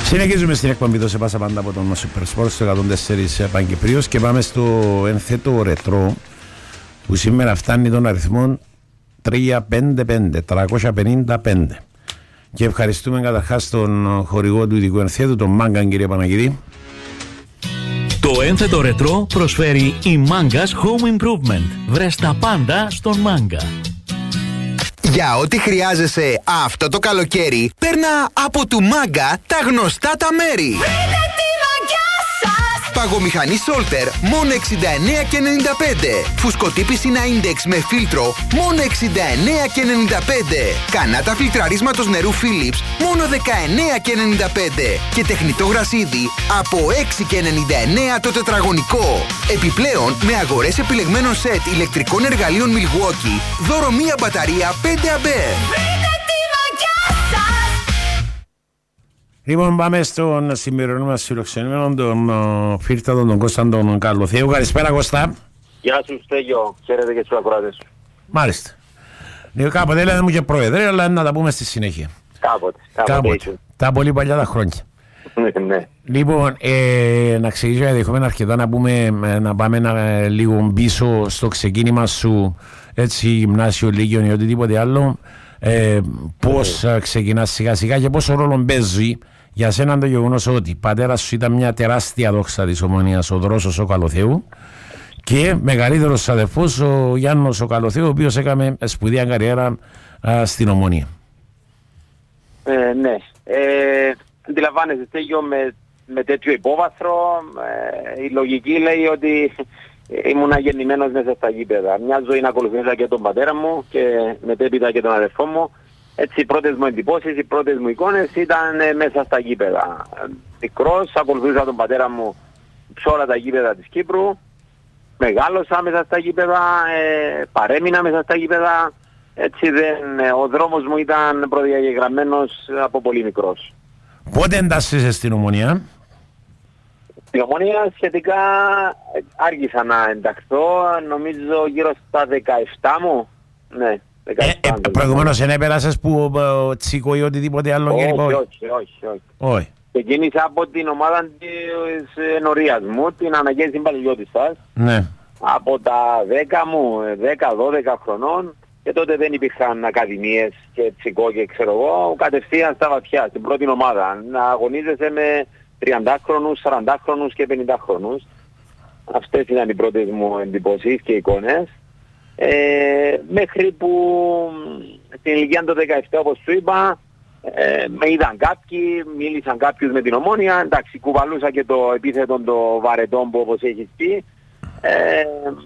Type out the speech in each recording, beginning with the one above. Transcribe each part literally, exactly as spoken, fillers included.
Συνεχίζουμε στην εκπομπή του σε πάσα πάντα από τον Supersport στο εκατόν τέσσερα Παγκυπρίος και πάμε στο ένθετο ρετρό που σήμερα φτάνει τον αριθμό τριακόσια πενήντα πέντε, τριακόσια πενήντα πέντε. Και ευχαριστούμε καταρχάς τον χορηγό του ειδικού ενθέτου, τον Μάγκαν, κύριε Παναγίδη. Το ένθετο ρετρό προσφέρει η Manga's Home Improvement. Βρες τα πάντα στον Μάγκα. Για ό,τι χρειάζεσαι αυτό το καλοκαίρι, παίρνα από του Μάγκα τα γνωστά τα μέρη. Παγομηχανή Solter, μόνο εξήντα εννέα και ενενήντα πέντε. Φουσκωτή πισίνα Index με φίλτρο, μόνο εξήντα εννέα και ενενήντα πέντε. Κανάτα φιλτραρίσματος νερού Philips, μόνο δεκαεννέα και ενενήντα πέντε. Και τεχνητό γρασίδι από έξι και ενενήντα εννέα το τετραγωνικό. Επιπλέον, με αγορές επιλεγμένων σετ ηλεκτρικών εργαλείων Milwaukee, δώρο μία μπαταρία πέντε αμπέρ. Λοιπόν, πάμε στον σημερινό μας φιλοξενούμενο, τον uh, Φίρτατο, τον Κώστα, τον Καλοθέου. Καλησπέρα, Κώστα. Γεια σου, Στέγιο. Χαίρετε και στους ακροατές. Μάλιστα. Ναι, κάποτε έλεγα μου και πρόεδρε, αλλά να τα πούμε στη συνέχεια. Κάποτε. Κάποτε. κάποτε. Τα πολύ παλιά τα χρόνια. Ναι. Λοιπόν, ε, να ξεκινήσω γιατί έχουμε αρκετά να, πούμε, να πάμε ένα, λίγο πίσω στο ξεκίνημα σου, έτσι, γυμνάσιο, λύκειο ή οτιδήποτε άλλο. Ε, πώς mm. ξεκινάς σιγά σιγά και πόσο ρόλο παίζει για σένα το γεγονός ότι πατέρας σου ήταν μια τεράστια δόξα της Ομονίας, ο Δρόσος ο Καλοθέου, και μεγαλύτερος αδερφός ο Γιάννος ο Καλοθέου, ο οποίος έκανε σπουδαία καριέρα α, στην Ομονία. Ε, ναι. Ε, αντιλαμβάνεσαι, Στέγιο, με, με τέτοιο υπόβαθρο, ε, η λογική λέει ότι ήμουνα γεννημένος μέσα στα γήπεδα. Μια ζωή να ακολουθούσα και τον πατέρα μου και μετέπειτα και τον αδερφό μου. Έτσι οι πρώτες μου εντυπώσεις, οι πρώτες μου εικόνες ήταν ε, μέσα στα γήπεδα. Μικρός, ακολουθούσα τον πατέρα μου σε όλα τα γήπεδα της Κύπρου. Μεγάλωσα μέσα στα γήπεδα, ε, παρέμεινα μέσα στα γήπεδα. Έτσι δεν, ε, ο δρόμος μου ήταν προδιαγεγραμμένος από πολύ μικρός. Πότε εντάσσεσαι στην Ομονία? Στην Ομονία σχετικά άργησα να ενταχθώ, νομίζω γύρω στα δεκαεπτά μου. Ναι, δεκαεπτά. Ε, ε, προηγουμένως δεν έπερασες που ε, Τσίκο ή οτιδήποτε άλλο? Όχι, όχι, όχι, όχι, όχι. όχι. Ξεκίνησα από την ομάδα της ενορίας μου, την Αναγέννηση Παλαιότητας. Ναι. Από τα δέκα μου, δέκα δώδεκα χρονών, και τότε δεν υπήρχαν ακαδημίες και Τσίκο και ξέρω εγώ, κατευθείαν στα βαθιά, στην πρώτη ομάδα. Να αγωνίζεσαι με τριαντάχρονους, σαραντάχρονους και πενηντάχρονους. Αυτές ήταν οι πρώτες μου εντυπώσεις και εικόνες. Ε, μέχρι που στην ηλικία των δεκαεπτά, όπως σου είπα, ε, με είδαν κάποιοι, μίλησαν κάποιους με την Ομόνια. Εντάξει, κουβαλούσα και το επίθετο το βαρετόμπο, όπως έχεις πει. Ε,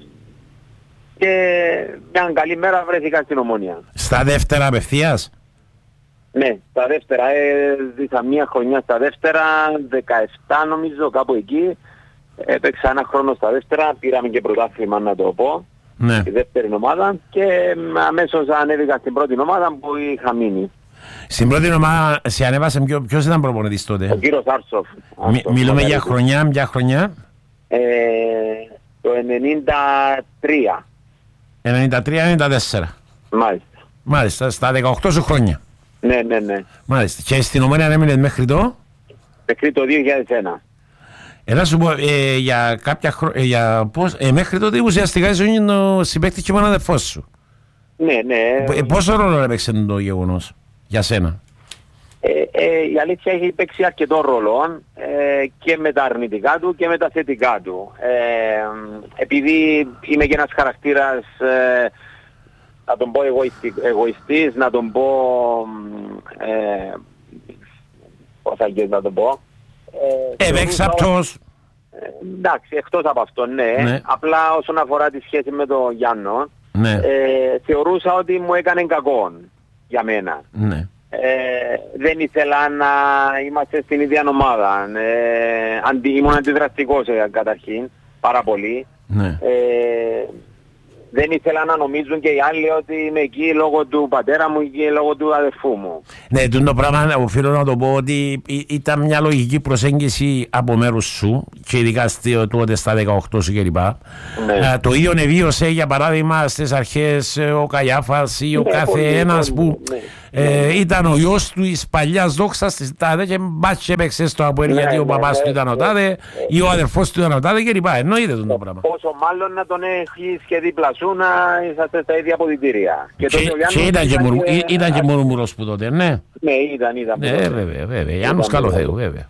και μια καλή μέρα βρέθηκα στην Ομόνια. Στα δεύτερα απευθείας? Ναι, στα δεύτερα, ε, ζήσα μία χρονιά στα δεύτερα, δεκαεπτά νομίζω, κάπου εκεί. Έπαιξα ένα χρόνο στα δεύτερα, πήραμε και πρωτάθλημα να το πω, ναι. Τη δεύτερη ομάδα, και αμέσως ανέβηκα στην πρώτη ομάδα που είχα μείνει. Στην πρώτη ομάδα σε ανέβασε ποιο, ποιος ήταν προπονητής τότε? Ο κύριος Άρσοφ. Μι, μιλούμε για χρονιά, μια χρονιά? Ε, το ενενήντα τρία. ενενήντα τρία ενενήντα τέσσερα. Μάλιστα. Μάλιστα, στα δεκαοκτώ σου χρόνια. Ναι, ναι, ναι. Μάλιστα. Και στην Ομόνια έμεινες μέχρι το? Μέχρι το δύο χιλιάδες ένα. Έλα σου πω, ε, για κάποια χρόνια, ε, για πώς, ε, μέχρι τότε ουσιαστικά είσαι ο συμπαίκτης και ο αδερφός σου. Ναι, ναι. Ε, πόσο ρόλο έπαιξε το γεγονός για σένα? Ε, ε, η αλήθεια έχει παίξει αρκετό ρόλο, ε, και με τα αρνητικά του και με τα θετικά του. Ε, επειδή είμαι και ένας χαρακτήρας, ε, να τον πω εγωιστή, εγωιστής, να τον πω, ε, πώς θα αγγείς να τον πω, ε, ευεξαπτός. Ε, εντάξει, εκτός από αυτό, ναι. ναι. Απλά όσον αφορά τη σχέση με τον Γιάννο, ναι. ε, θεωρούσα ότι μου έκανε κακό για μένα. Ναι. Ε, δεν ήθελα να είμαστε στην ίδια ομάδα. Ε, αντι, ήμουν αντιδραστικός ε, καταρχήν, πάρα πολύ. Ναι. Ε, δεν ήθελα να νομίζουν και οι άλλοι ότι είμαι εκεί λόγω του πατέρα μου και λόγω του αδερφού μου. Ναι, το πράγμα οφείλω να το πω ότι ήταν μια λογική προσέγγιση από μέρους σου και ειδικά τότε στα δεκαοκτώ σου κλπ. Ναι. Το ίδιο νεβίωσε για παράδειγμα στις αρχές ο Καϊάφας ή ο ναι, κάθε ένας που ναι. Ε, ήταν ο γιος του της παλιάς δόξας της τάδε και μπάτσε έπαιξε στο Αποέλ γιατί ο παπάς του ήταν ο τάδε ή ο αδερφός του ήταν ο τάδε και λοιπά. Εννοείται το πράγμα. Πόσο μάλλον να τον έχεις και δίπλα σου να είσαστε στα ίδια αποδυτήρια. Και ήταν και μουρμουρός που τότε, ναι. Ναι, ήταν, ήταν. Ναι, βέβαια, βέβαια. Γιάννους Καλοθέου, βέβαια.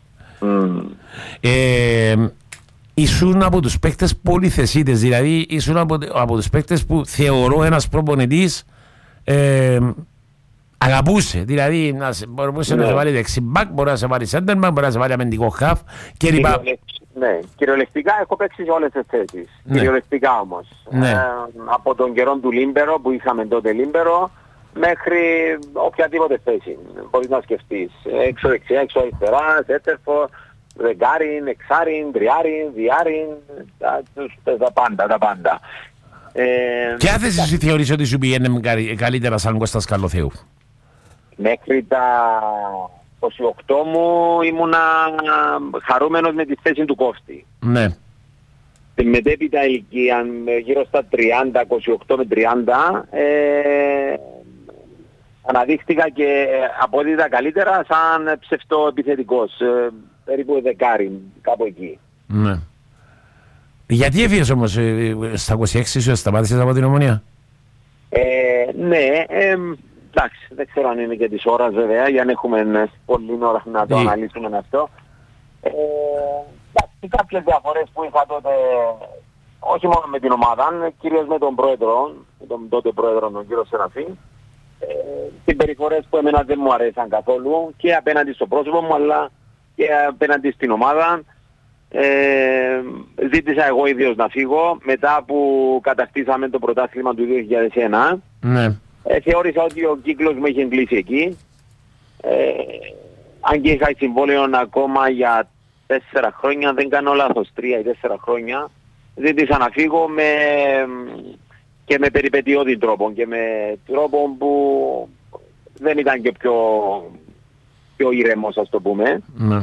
Ήσουν από τους παίκτες πολυθεσίτες, δηλαδή ήσουν από, από τους παίκτες που θεωρώ ένας προπονητής ε, αγαπούσε, δηλαδή να σε, μπορούσε ναι. να σε βάλει δεξιμπάκ, μπορεί να σε βάλει σέντερμαν, μπορεί να σε βάλει αμυντικό χαφ και λοιπά. Ναι, κυριολεκτικά έχω παίξει σε όλες τις θέσεις, ναι. κυριολεκτικά όμως. Ναι. Ε, από τον καιρό του Λίμπερο που είχαμε τότε Λίμπερο μέχρι οποιαδήποτε θέση μπορείς να σκεφτείς, έξω δεξιά, έξω αριστερά, σέντερφορ, δεκάριν, εξάριν, τριάριν, διάριν, τα, τα πάντα, τα πάντα. Ε, ποια θέση σου θεωρείς ότι σου πηγαίνει καλύτερα σαν Κώστας Καλοθέου? Μέχρι τα είκοσι οκτώ μου ήμουνα χαρούμενος με τη θέση του κόφτη. Ναι. Στην μετέπειτα ηλικία, γύρω στα τριάντα, είκοσι οκτώ με τριάντα, ε, αναδείχθηκα και απόδειτα καλύτερα σαν ψευτοεπιθετικός. Ε, περίπου δεκάρι, κάπου εκεί. Ναι. Γιατί έφυγες όμως ε, στα είκοσι έξι σου, σταμάτησες από την Ομονία? Ε, ναι, ε, εντάξει, δεν ξέρω αν είναι και της ώρας βέβαια, για να έχουμε πολλή ώρα να το αναλύσουμε αυτό. Ε, εντάξει, κάποιες διαφορές που είχα τότε, όχι μόνο με την ομάδα, κυρίως με τον πρόεδρο, τον τότε πρόεδρο, τον κύριο Σεραφή, ε, συμπεριφορές που εμένα δεν μου αρέσαν καθόλου και απέναντι στο πρόσωπο μου, αλλά και απέναντι στην ομάδα. Ε, ζήτησα εγώ ίδιος να φύγω μετά που κατακτήσαμε το πρωτάθλημα του δύο χιλιάδες ένα. Ναι. Ε, θεώρησα ότι ο κύκλος μου είχε κλείσει εκεί. Ε, αν και είχα συμβόλαιο ακόμα για τέσσερα χρόνια, δεν κάνω λάθος, τρία ή τέσσερα χρόνια, ζήτησα να φύγω με, και με περιπετειώδη τρόπο και με τρόπο που δεν ήταν και πιο, πιο ηρεμός, ας το πούμε. Ναι.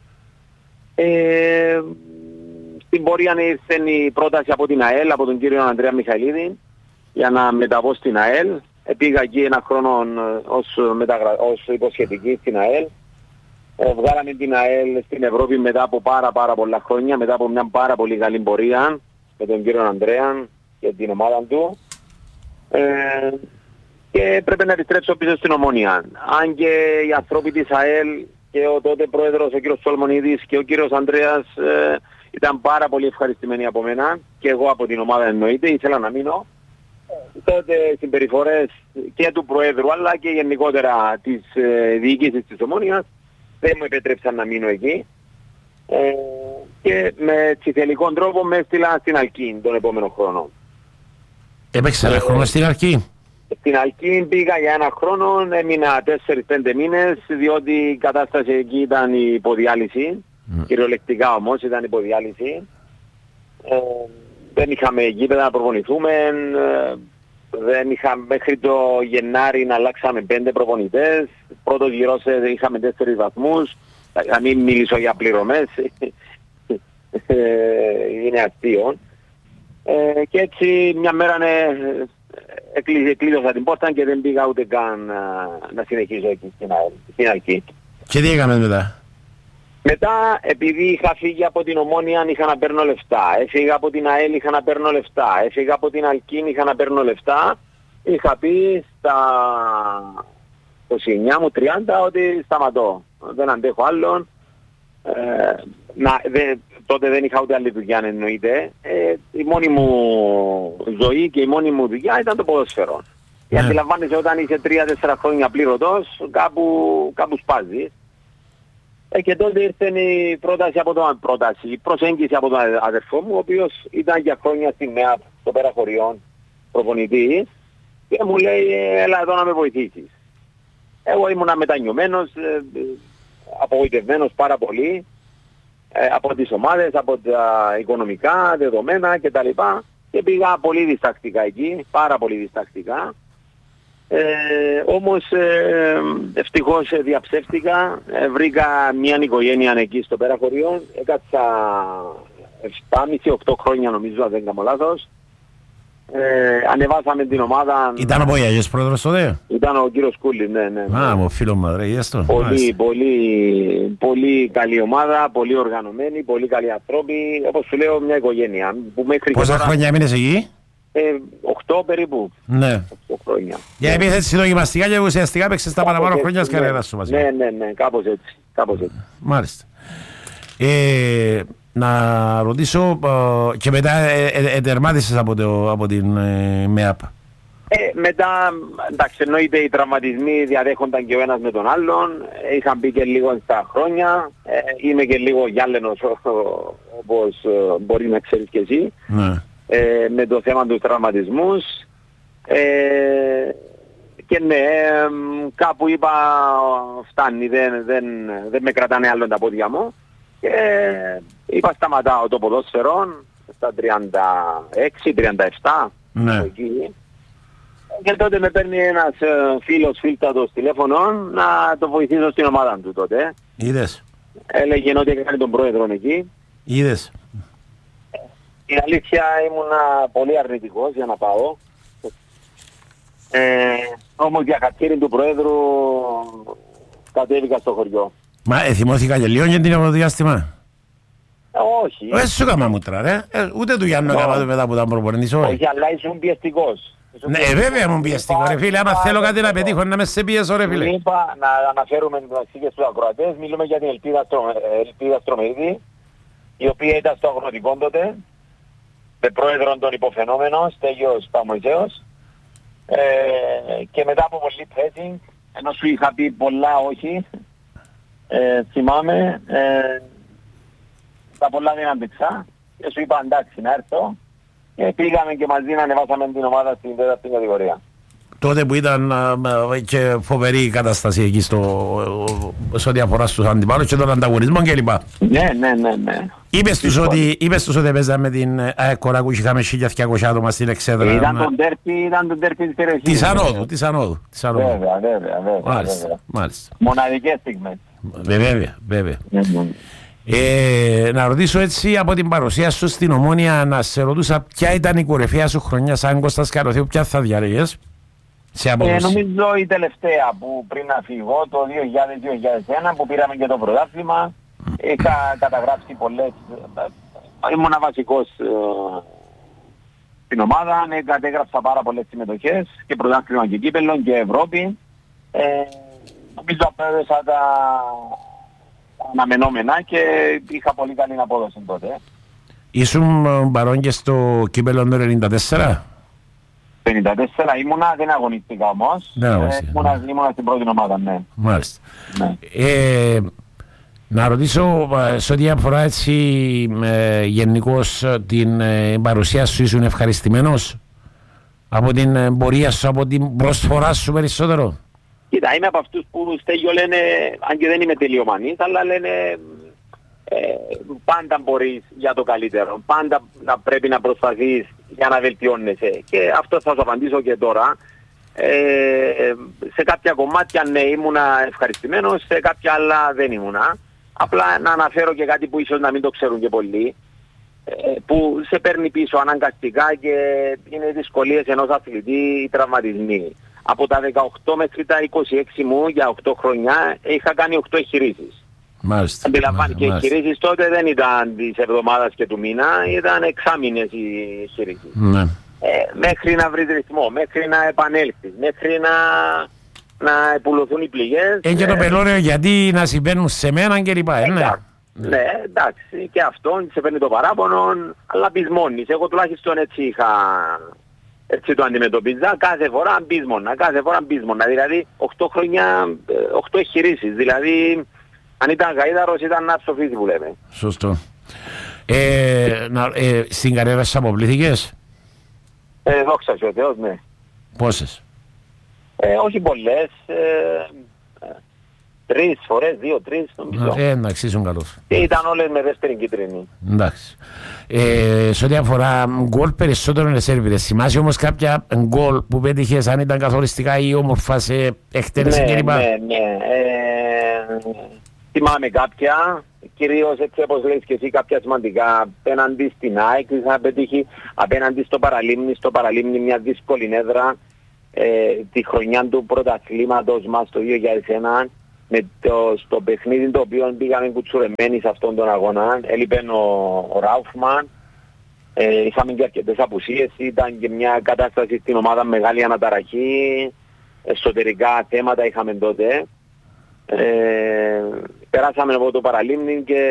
Ε, στην πορεία ήρθε η πρόταση από την ΑΕΛ, από τον κύριο Ανδρέα Μιχαηλίδη, για να μεταβώ στην ΑΕΛ. Πήγα εκεί ένα χρόνο ως, μεταγρα... ως υποσχετική στην ΑΕΛ. Ε, βγάλαμε την ΑΕΛ στην Ευρώπη μετά από πάρα πάρα πολλά χρόνια, μετά από μια πάρα πολύ καλή πορεία με τον κύριο Ανδρέα και την ομάδα του. Ε, και πρέπει να επιστρέψω πίσω στην Ομόνια. Αν και οι άνθρωποι της ΑΕΛ και ο τότε πρόεδρος, ο κύριος Σολμονίδης και ο κύριος Ανδρέας ε, ήταν πάρα πολύ ευχαριστημένοι από μένα και εγώ από την ομάδα εννοείται, ήθελα να μείνω. Τότε συμπεριφορές και του Προέδρου αλλά και γενικότερα της ε, διοίκησης της Ομόνοιας δεν μου επέτρεψαν να μείνω εκεί ε, και με τσιθελικό τρόπο με έστειλα στην Αλκή τον επόμενο χρόνο. Έπαιξε ένα χρόνο στην Αλκή? Στην Αλκή πήγα για ένα χρόνο, έμεινα τέσσερις πέντε μήνες διότι η κατάσταση εκεί ήταν η υποδιάλυση, mm. κυριολεκτικά όμως ήταν υποδιάλυση. Ε, δεν είχαμε γήπεδα να προπονηθούμε, ε, δεν είχαμε, μέχρι το Γενάρη να αλλάξαμε πέντε προπονητές, πρώτος γυρός είχαμε τέσσερις βαθμούς, να μην μιλήσω για πληρωμές, είναι αστείο. Ε, και έτσι μια μέρα ναι, εκλείδωσα την πόρτα και δεν πήγα ούτε καν να συνεχίσω εκεί στην Αλκή. Και τι έκαμε μετά? Μετά, επειδή είχα φύγει από την Ομόνια, είχα να παίρνω λεφτά. Έφυγα από την ΑΕΛ, είχα να παίρνω λεφτά. Έφυγα από την Αλκίν, είχα να παίρνω λεφτά. Είχα πει στα είκοσι εννιά μου τριάντα ότι σταματώ. Δεν αντέχω άλλον. Ε, να, δε, τότε δεν είχα ούτε άλλη δουλειά, εννοείται. Ε, η μόνη μου ζωή και η μόνη μου δουλειά ήταν το ποδόσφαιρο. Yeah. Αντιλαμβάνεσαι όταν είσαι τρία τέσσερα χρόνια πλήρωτος, κάπου, κάπου σπάζει. Ε, και τότε ήρθε η πρόταση από τον πρόταση, η προσέγγιση από τον αδερφό μου, ο οποίος ήταν για χρόνια στην ΜΕΑΠ, στο πέρα χωριών, προπονητής, και μου λέει, έλα εδώ να με βοηθήσεις. Εγώ ήμουνα μετανιωμένος, ε, απογοητευμένος πάρα πολύ, ε, από τις ομάδες, από τα οικονομικά δεδομένα κτλ. Και πήγα πολύ διστακτικά εκεί, πάρα πολύ διστακτικά. Ε, όμως ε, ευτυχώς διαψεύτηκα, ε, βρήκα μια οικογένεια εκεί στο πέρα χωριό, έκατσα επτά και μισό οχτώ χρόνια νομίζω, αν δεν κάνω λάθος. Ε, ανεβάσαμε την ομάδα. Ήταν ο Πογιαγιός πρόεδρος τότε? Ήταν ο κύριος Κούλη, ναι, ναι. ναι. Α, μου φίλο μου, ρε, είδες το. Πολύ, πολύ, πολύ καλή ομάδα, πολύ οργανωμένη, πολύ καλοί άνθρωποι. Όπως σου λέω, μια οικογένεια. Που μέχρι πόσα τώρα, χρόνια έμεινες εκεί? Ε, οχτώ περίπου. Ναι. οκτώ χρόνια. Για επίσης έτσι δοκιμαστικά και ουσιαστικά παίξες τα παραπάνω χρόνια της ναι, καριέρας σου βασικά. Ναι, ναι, ναι, κάπως έτσι. Κάπως έτσι. Μάλιστα. Ε, να ρωτήσω, ε, και μετά ε, ε, ετερμάτισες από, το, από την ε, ΜΕΑΠ. Ε, μετά, εντάξει, εννοείται οι τραυματισμοί διαδέχονταν και ο ένας με τον άλλον. Είχαν μπει και λίγο στα χρόνια. Ε, είμαι και λίγο γυάλαινος, όπως ε, μπορεί να ξέρεις και εσύ. Ναι. Ε, με το θέμα του τραυματισμούς. Ε, και ναι, ε, κάπου είπα φτάνει, δεν, δεν, δεν με κρατάνε άλλο τα πόδια μου. Και είπα σταματάω το ποδόσφαιρο στα τριάντα έξι τριάντα επτά. Ναι. Εκεί. Και τότε με παίρνει ένας φίλος φίλτατος τηλέφωνο να το βοηθήσω στην ομάδα του τότε. Είδες. Έλεγε ότι έκανε τον πρόεδρο εκεί. Είδες. Η αλήθεια ήμουνα πολύ αρνητικός για να πάω. Ε, όμως για χαρτίρι του πρόεδρου κατέβηκα στο χωριό. Μα ε, θυμώθηκα και λίγο για την αποδιάστημα. Ε, όχι. Δεν σου έκανα μούτρα ρε. Ε, ούτε του Γιάννου έκανα το μετά που ήταν προπονητής. Όχι, αλλά ήσουν πιεστικός. Ναι, ε, βέβαια ήμουν πιεστικό ρε φίλε. Άμα θέλω κάτι να πετύχω να με σε πιέσω ρε φίλε. Είπα να αναφέρουμε και στους ακροατές. Μιλούμε για την Ελπίδα, Ελπίδα Στρομερίδη, η οποία ήταν στο αγροτικό τότε, με πρόεδρον τον υποφαινόμενο, Στέγιος Παμοϊσέος. Ε, και μετά από πολύ pressing, ενώ σου είχα πει πολλά όχι, ε, θυμάμαι, ε, τα πολλά δεν αντεξά και σου είπα εντάξει να έρθω και πήγαμε και μαζί να ανεβάσαμε την ομάδα στην τέταρτη κατηγορία. Τότε που ήταν α, και φοβερή η κατάσταση εκεί στο, σε ό,τι αφορά στους αντιπάλους και τον ανταγωνισμό κλπ. Ναι, ναι, ναι, ναι. Είπες τους ότι, είπες τους ότι παίζαμε την ΑΕΚ Κοράκου και είχαμε χίλια διακόσια άτομα στην εξέδρα. Ήταν τον τέρπι, ήταν τον τέρπι της περιοχής. Της Ανόδου, της Ανόδου. Βέβαια, βέβαια, βέβαια. Μάλιστα, βέβαια. μάλιστα. Μοναδικές στιγμές. Βέβαια, βέβαια. Ναι, ναι. Ε, να ρωτήσω έτσι από την παρουσία σου στην Ομόνια, να σε ρωτούσα ποια ήταν η κορυφαία σου χρονιά σαν Κώστας Καροθείου, ποια θα διαλέγες σε απόδοση? Ε, νομίζω η τελευταία που πριν να φύγω, το δύο χιλιάδες με δύο χιλιάδες ένα που πήραμε και το πρωτάθλημα. Είχα καταγράψει πολλές, ήμουνα βασικός ε, στην ομάδα, ναι, κατέγραψα πάρα πολλές συμμετοχές και πρωτάθλημα και κύπελλον και Ευρώπη. Ε, νομίζω απέδωσα τα αναμενόμενα και είχα πολύ καλή απόδοση τότε. Ήσουν παρόν και στο κύπελλο του ενενήντα τέσσερα? πενήντα τέσσερα ήμουνα, δεν αγωνιστήκα όμως. Δεν αγωνιστήκα. Ε, ήμουνα, ήμουνα στην πρώτη ομάδα, ναι. Μάλιστα. Ναι. Ε, να ρωτήσω σε ό,τι αφορά έτσι ε, γενικώς την ε, παρουσία σου, ήσουν ευχαριστημένος από την ε, πορεία σου, από την προσφορά σου περισσότερο? Κοίτα, είμαι από αυτούς που Στέγιο λένε, αν και δεν είμαι τελειομανής, αλλά λένε ε, πάντα μπορείς για το καλύτερο. Πάντα να πρέπει να προσπαθείς για να βελτιώνεσαι. Και αυτό θα σου απαντήσω και τώρα. Ε, σε κάποια κομμάτια ναι ήμουνα ευχαριστημένος, σε κάποια άλλα δεν ήμουνα. Απλά να αναφέρω και κάτι που ίσως να μην το ξέρουν και πολλοί, ε, που σε παίρνει πίσω αναγκαστικά και είναι δυσκολίες ενός αθλητή, οι τραυματισμοί. Από τα δεκαοκτώ μέχρι τα είκοσι έξι μου για οκτώ χρόνια είχα κάνει οκτώ εγχειρήσεις. Μάλιστα. Αντιλαμβάνει και οι εγχειρήσεις τότε δεν ήταν της εβδομάδας και του μήνα, ήταν εξάμηνες οι εγχειρήσεις. Ναι. Ε, μέχρι να βρεις ρυθμό, μέχρι να επανέλθεις, μέχρι να, να επουλωθούν οι πληγές. Είναι και το ε, πελώριο γιατί να συμβαίνουν σε μένα και λοιπά, ε, ναι. Ναι, εντάξει, και αυτόν σε παίρνει το παράπονο, αλλά πεισμώνεις. Εγώ τουλάχιστον έτσι είχα, έτσι το αντιμετωπίζα, κάθε φορά μπείσμωνα, κάθε φορά μπείσμωνα. Δηλαδή οκτώ χρόνια, οκτώ εγχειρήσεις, δηλαδή αν ήταν γαΐδαρος ήταν να ψοφίζει που λέμε. Σωστό. Ε, να, ε, στην καριέρα σου αποβλήθηκες? Ε, δόξα σου ο Θεός, ναι. Πόσες? Ε, όχι πολλές, ε, ε, τρεις φορές, δύο, τρεις νομίζω. Ε, εντάξει, ήσουν καλός. Και ήταν όλες με δεύτερη κίτρινη. Εντάξει. Ε, σε ό,τι αφορά γκολ περισσότερο είναι σέρβιδες. Θυμάσαι όμως κάποια γκολ που πέτυχες, αν ήταν καθοριστικά ή όμορφα σε εκτέλεση ναι, κλπ? Ναι, ναι. Ε, θυμάμαι κάποια, κυρίως έτσι όπως λες και εσύ κάποια σημαντικά, απέναντι στην ΑΕΚ είχα πετύχει, απέναντι στο Παραλίμνη, στο Παραλίμνη μια δύσκολη έδρα, ε, τη χρονιά του πρωταθλήματος μας το δύο χιλιάδες ένα, με το, στο παιχνίδι το οποίο πήγαμε κουτσουρεμένοι σε αυτόν τον αγώνα, έλειπε ο, ο Ράουφμαν, ε, είχαμε και αρκετές απουσίες, ήταν και μια κατάσταση στην ομάδα μεγάλη αναταραχή, εσωτερικά θέματα είχαμε τότε. Ε, περάσαμε από το Παραλίμνη και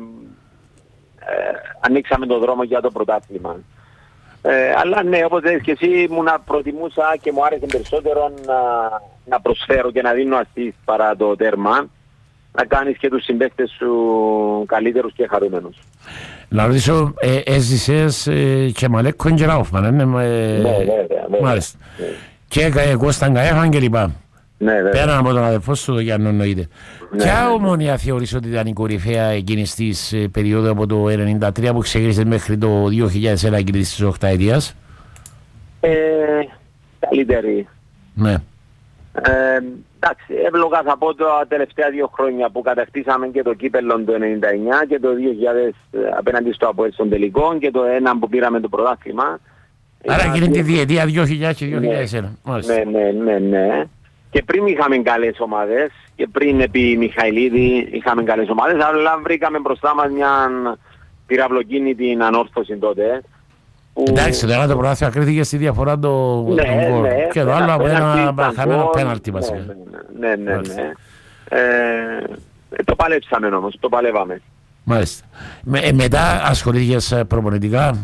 ε, ανοίξαμε τον δρόμο για το πρωτάθλημα. Ε, αλλά ναι, όπως λες και εσύ, ήμουν προτιμούσα και μου άρεσε περισσότερο να, να προσφέρω και να δίνω ασίστ παρά το τέρμα, να κάνεις και τους συμπαίκτες σου καλύτερους και χαρούμενους. Να ρωτήσω, ε, έζησες ε, και Μαλέκο και Ράουφμαν, ε, ναι, ε, ναι, βέβαια, μάλιστα. Ναι. Και Κώσταν Καέφαν και λοιπά. Ναι, πέραν από τον αδελφό σου το Γιάννο εννοείται. Ναι, ποια ναι, Ομόνια θεωρείς ότι ήταν η κορυφαία εκείνης της ε, περίοδου από το ενενήντα τρία που ξεκίνησε μέχρι το δύο χιλιάδες ένα εκείνης της οκταετίας? Ε, καλύτερη. Ναι. Ε, εντάξει, εύλογα θα πω τα τελευταία δύο χρόνια που κατακτήσαμε και το κύπελλο το ενενήντα εννιά και το δύο χιλιάδες απέναντι στο ΑΠΟΕΛ στον τελικό και το ένα που πήραμε το πρωτάθλημα. Άρα εκείνη τη διετία δύο χιλιάδες και δύο χιλιάδες ένα. Ναι, ναι, ναι, ναι. Και πριν είχαμε καλές ομάδες και πριν επί Μιχαηλίδη είχαμε καλές ομάδες, αλλά βρήκαμε μπροστά μας μια πυραυλοκίνητη ανόρθωση τότε. Που... Εντάξει, τώρα το πρωτάθλημα κρίθηκε στη διαφορά το ναι, τον ναι, και το άλλο από ένα χαμένο πέναλτι βασικά. Ναι, ναι, ναι. ναι. Ε, το παλέψαμε όμως, το παλεύαμε. Μάλιστα. Με, ε, μετά ασχολήθηκες προπονητικά?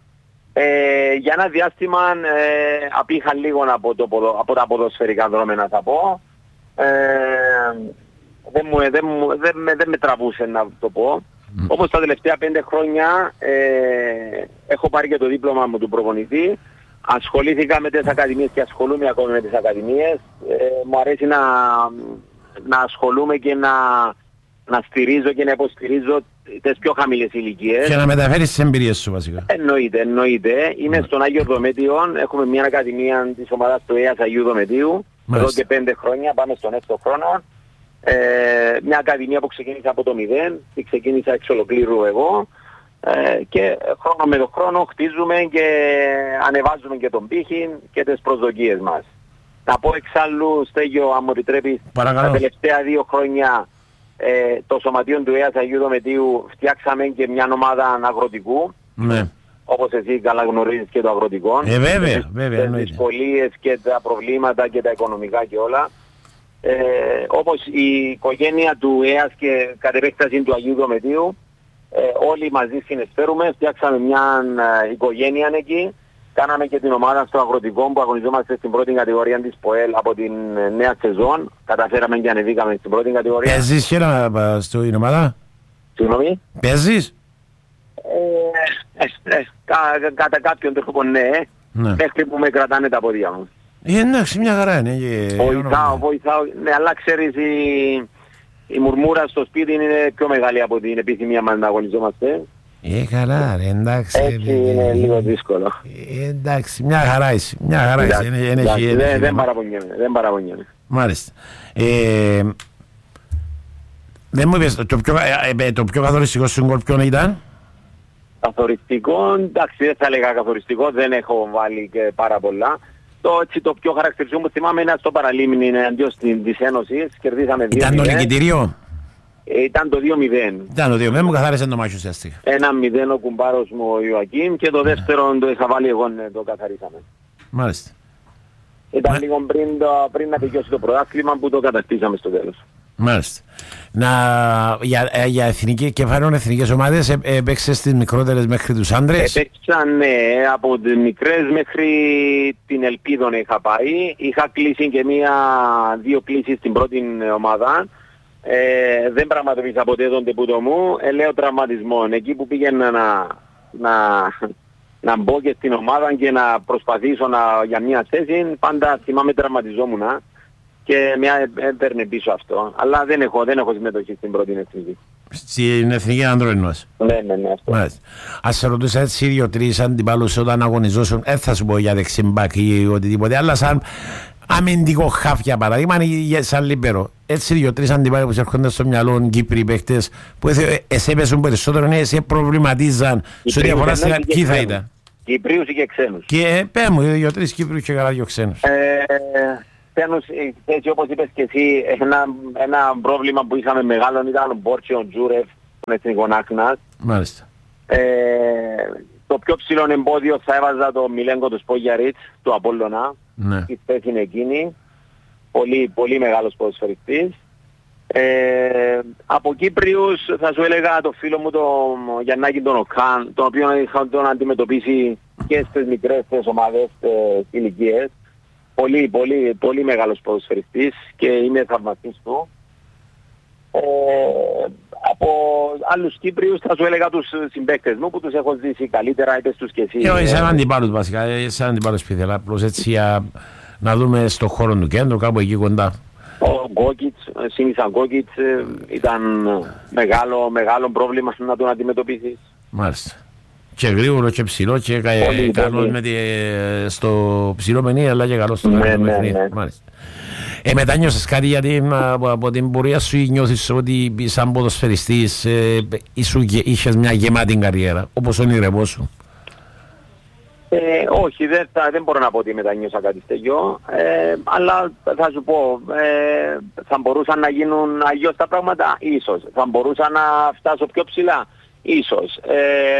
Ε, για ένα διάστημα ε, απήχα λίγο από, το, από τα ποδοσφαιρικά δρόμενα θα πω. Ε, δεν, μου, δεν, μου, δεν, με, δεν με τραβούσε να το πω. Mm. Όπως τα τελευταία πέντε χρόνια ε, έχω πάρει και το δίπλωμα μου του προπονητή. Ασχολήθηκα με τις ακαδημίες και ασχολούμαι ακόμη με τις ακαδημίες. Ε, μου αρέσει να, να ασχολούμαι και να, να στηρίζω και να υποστηρίζω τις πιο χαμηλές ηλικίες. Και να μεταφέρεις τις εμπειρίες σου βασικά. Εννοείται, εννοείται. Είμαι mm. στον Άγιο Δομέτιο. Έχουμε μια ακαδημία της ομάδας του ΕΑΣ Αγίου Δομετίου. Εδώ και πέντε χρόνια, πάμε στον έκτο χρόνο. Ε, μια ακαδημία που ξεκίνησα από το μηδέν και ξεκίνησα εξ ολοκλήρου εγώ. Ε, και χρόνο με το χρόνο χτίζουμε και ανεβάζουμε και τον πύχη και τις προσδοκίες μας. Να πω εξάλλου, Στέγιο, αν μου επιτρέπεις, τα τελευταία δύο χρόνια ε, το σωματείο του ΕΑΣ Αγίου Δομετίου φτιάξαμε και μια ομάδα αγροτικού. Ναι. Όπως εσύ καλά γνωρίζεις και το αγροτικό. Ε, βέβαια, βέβαια. Τις δυσκολίες και τα προβλήματα και τα οικονομικά και όλα. Ε, όπως η οικογένεια του ΕΑΣ και κατ' επέκταση του Αγίου Δομετίου, ε, όλοι μαζί συνεισφέρουμε, φτιάξαμε μια ε, οικογένεια εκεί. Κάναμε και την ομάδα στο αγροτικό που αγωνιζόμαστε στην πρώτη κατηγορία της ΠΟΕΛ από την ε, νέα σεζόν. Καταφέραμε και ανεβήκαμε στην πρώτη κατηγορία. Παίζεις και να στην ομάδα? Συγγνώμη? Παίζεις? Ε, ε, ε, κα, κατά κάποιον τρόπο ναι, ναι, μέχρι που με κρατάνε τα πόδια μου. Ε, εντάξει, μια χαρά είναι. Και... Βοηθάω, βοηθάω, ναι, αλλά ξέρεις η, η μουρμούρα στο σπίτι είναι πιο μεγάλη από την επιθυμία μας να αγωνιζόμαστε. Ε, καλά ρε, εντάξει. Έτσι ε, είναι ε, λίγο δύσκολο. Ε, εντάξει, μια χαρά είσαι, μια χαρά είσαι. Είναι, είναι, εντάξει, είναι, δεν, δεν παραπονιέμαι, δεν παραπονιέμαι. Μάλιστα. Ε, δεν μου είπες, το πιο, ε, το πιο καθοριστικό σου γκολ ποιον ήταν? Καθοριστικό, εντάξει, δεν θα έλεγα καθοριστικό, δεν έχω βάλει και πάρα πολλά. Το, έτσι, το πιο χαρακτηριστικό που θυμάμαι είναι στο Παραλίμνη αντίον της Ένωσης, κερδίσαμε δύο μηδέν. Ήταν το νικητήριο? Ε, ήταν το δύο μηδέν. Ήταν το δύο μηδέν, μου καθάρισε το μάτσο ουσιαστικά. ένα μηδέν ο κουμπάρος μου ο Ιωακήμ και το yeah. δεύτερο το είχα βάλει εγώ, ναι, το καθαρίσαμε. Μάλιστα. Ήταν Μα... λίγο πριν, το, πριν να τελειώσει το πρωτάθλημα που το κατακτήσαμε στο τέλος. Μάλιστα. Να, για, για εθνική, κεφαλαίων εθνικές ομάδες ε, ε, έπαιξες τις μικρότερες μέχρι τους άντρες? Έπαιξα, ναι, από τις μικρές μέχρι την Ελπίδων είχα πάει. Είχα κλείσει και μία, δύο κλήσεις στην πρώτη ομάδα. Ε, δεν πραγματοποίησα ποτέ τον τεπούτο μου. Ε, λέω τραυματισμό. Εκεί που πήγαινα να, να, να μπω και στην ομάδα και να προσπαθήσω να, για μια θέση, πάντα θυμάμαι τραυματιζόμουν. Και μια έπαιρνε πίσω αυτό. Αλλά δεν έχω, δεν έχω συμμετοχή στην πρώτη εθνική. Στην εθνική αντρών μας. Ναι, ναι, ναι. Αυτό. Μάλιστα. Ας σε ρωτούσα έτσι δύο-τρεις αντιπάλους όταν αγωνιζόσουν, δεν θα σου πω για δεξιμπάκ ή οτιδήποτε, αλλά σαν αμυντικό χαφ για παράδειγμα, σαν λίπερο. Έτσι δύο-τρεις αντιπάλοι που έρχονται στο μυαλό, Κύπροι παίχτες που εσέπεσουν περισσότερο, ναι, σε προβληματίζαν σε ό,τι αφορά στην αρχή θα ήταν. Κύπριους ή και ξένους. Και πέρα μου, δύο-τρεις Κύπριους και καλά δύο ξένους. Ε, ξένους, έτσι όπως είπες και εσύ, ένα, ένα πρόβλημα που είχαμε μεγάλο ήταν ο Μπόρτσι, ο Τζούρεφ, τον εθνικό άκνας. Μάλιστα. Ε, το πιο ψηλό εμπόδιο θα έβαζα το Μιλέγκο του Σπόγιαριτς, του Απόλλωνα. Ναι. Η θέση είναι εκείνη. Πολύ, πολύ μεγάλος ποδοσφαιριστής. Ε, από Κύπριους θα σου έλεγα το φίλο μου τον Γιαννάκη τον Οκάν, τον οποίο είχα τον αντιμετωπίσει και στις μικρές ομάδες ηλικίες. Πολύ, πολύ, πολύ μεγάλος ποδοσφαιριστής και είμαι θαυμαστής του. Ε, από άλλους Κύπριους θα σου έλεγα τους συμπαίκτες μου που τους έχω ζήσει καλύτερα, είπες τους και εσύ. Και όχι σαν αντιπάλους βασικά, σαν αντιπάλους πίθελα, απλώς έτσι για να δούμε στο χώρο του κέντρου, κάπου εκεί κοντά. Ο Γκόκιτς, Σίμισα Γκόκιτς, ήταν μεγάλο, μεγάλο πρόβλημα να τον αντιμετωπίσεις. Μάλιστα. Και γρήγορο και ψηλό και πολύ, καλός πολύ. Με τη, στο ψηλό μενί, αλλά και καλός στο ναι, μεγάλο ναι, μενί. ναι. Μάλιστα. Ε, μετά νιώσες κάτι γιατί από, από την πορεία σου νιώθεις ότι σαν ποδοσφαιριστής ε, είχες μια γεμάτη καριέρα, όπως όνειρευός σου. Ε, όχι, δεν, θα, δεν μπορώ να πω ότι μετανιώσα κάτι τέτοιο, ε, αλλά θα σου πω, ε, θα μπορούσαν να γίνουν αλλιώς τα πράγματα, ίσως. Θα μπορούσα να φτάσω πιο ψηλά, ίσως. Ε,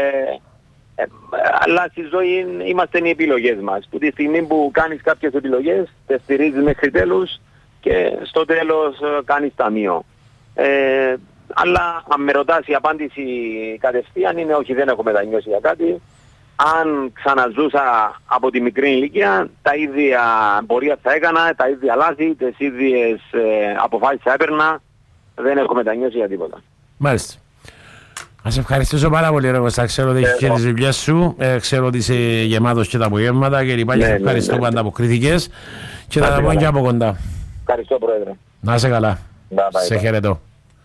ε, αλλά στη ζωή είμαστε οι επιλογές μας. Που τη στιγμή που κάνεις κάποιες επιλογές, τις στηρίζεις μέχρι τέλους και στο τέλος κάνεις ταμείο. Ε, αλλά αν με ρωτάς η απάντηση κατευθείαν είναι όχι, δεν έχω μετανιώσει για κάτι. Αν ξαναζούσα από τη μικρή ηλικία, τα ίδια πορεία θα έκανα, τα ίδια λάθη, τις ίδιες ε, αποφάσεις θα έπαιρνα. Δεν έχω μετανιώσει για τίποτα. Μάλιστα. Ας ευχαριστήσω πάρα πολύ ρε Κώστα, ξέρω ότι έχεις και τις δουλειές σου, ε, ξέρω ότι είσαι γεμάτος και τα απογεύματα και λοιπά, και ναι, ευχαριστώ ναι, ναι, που ανταποκρίθηκες και θα τα πω και από κοντά. Ευχαριστώ Πρόεδρε. Να είσαι καλά. Bye, bye, σε bye. χαιρετώ.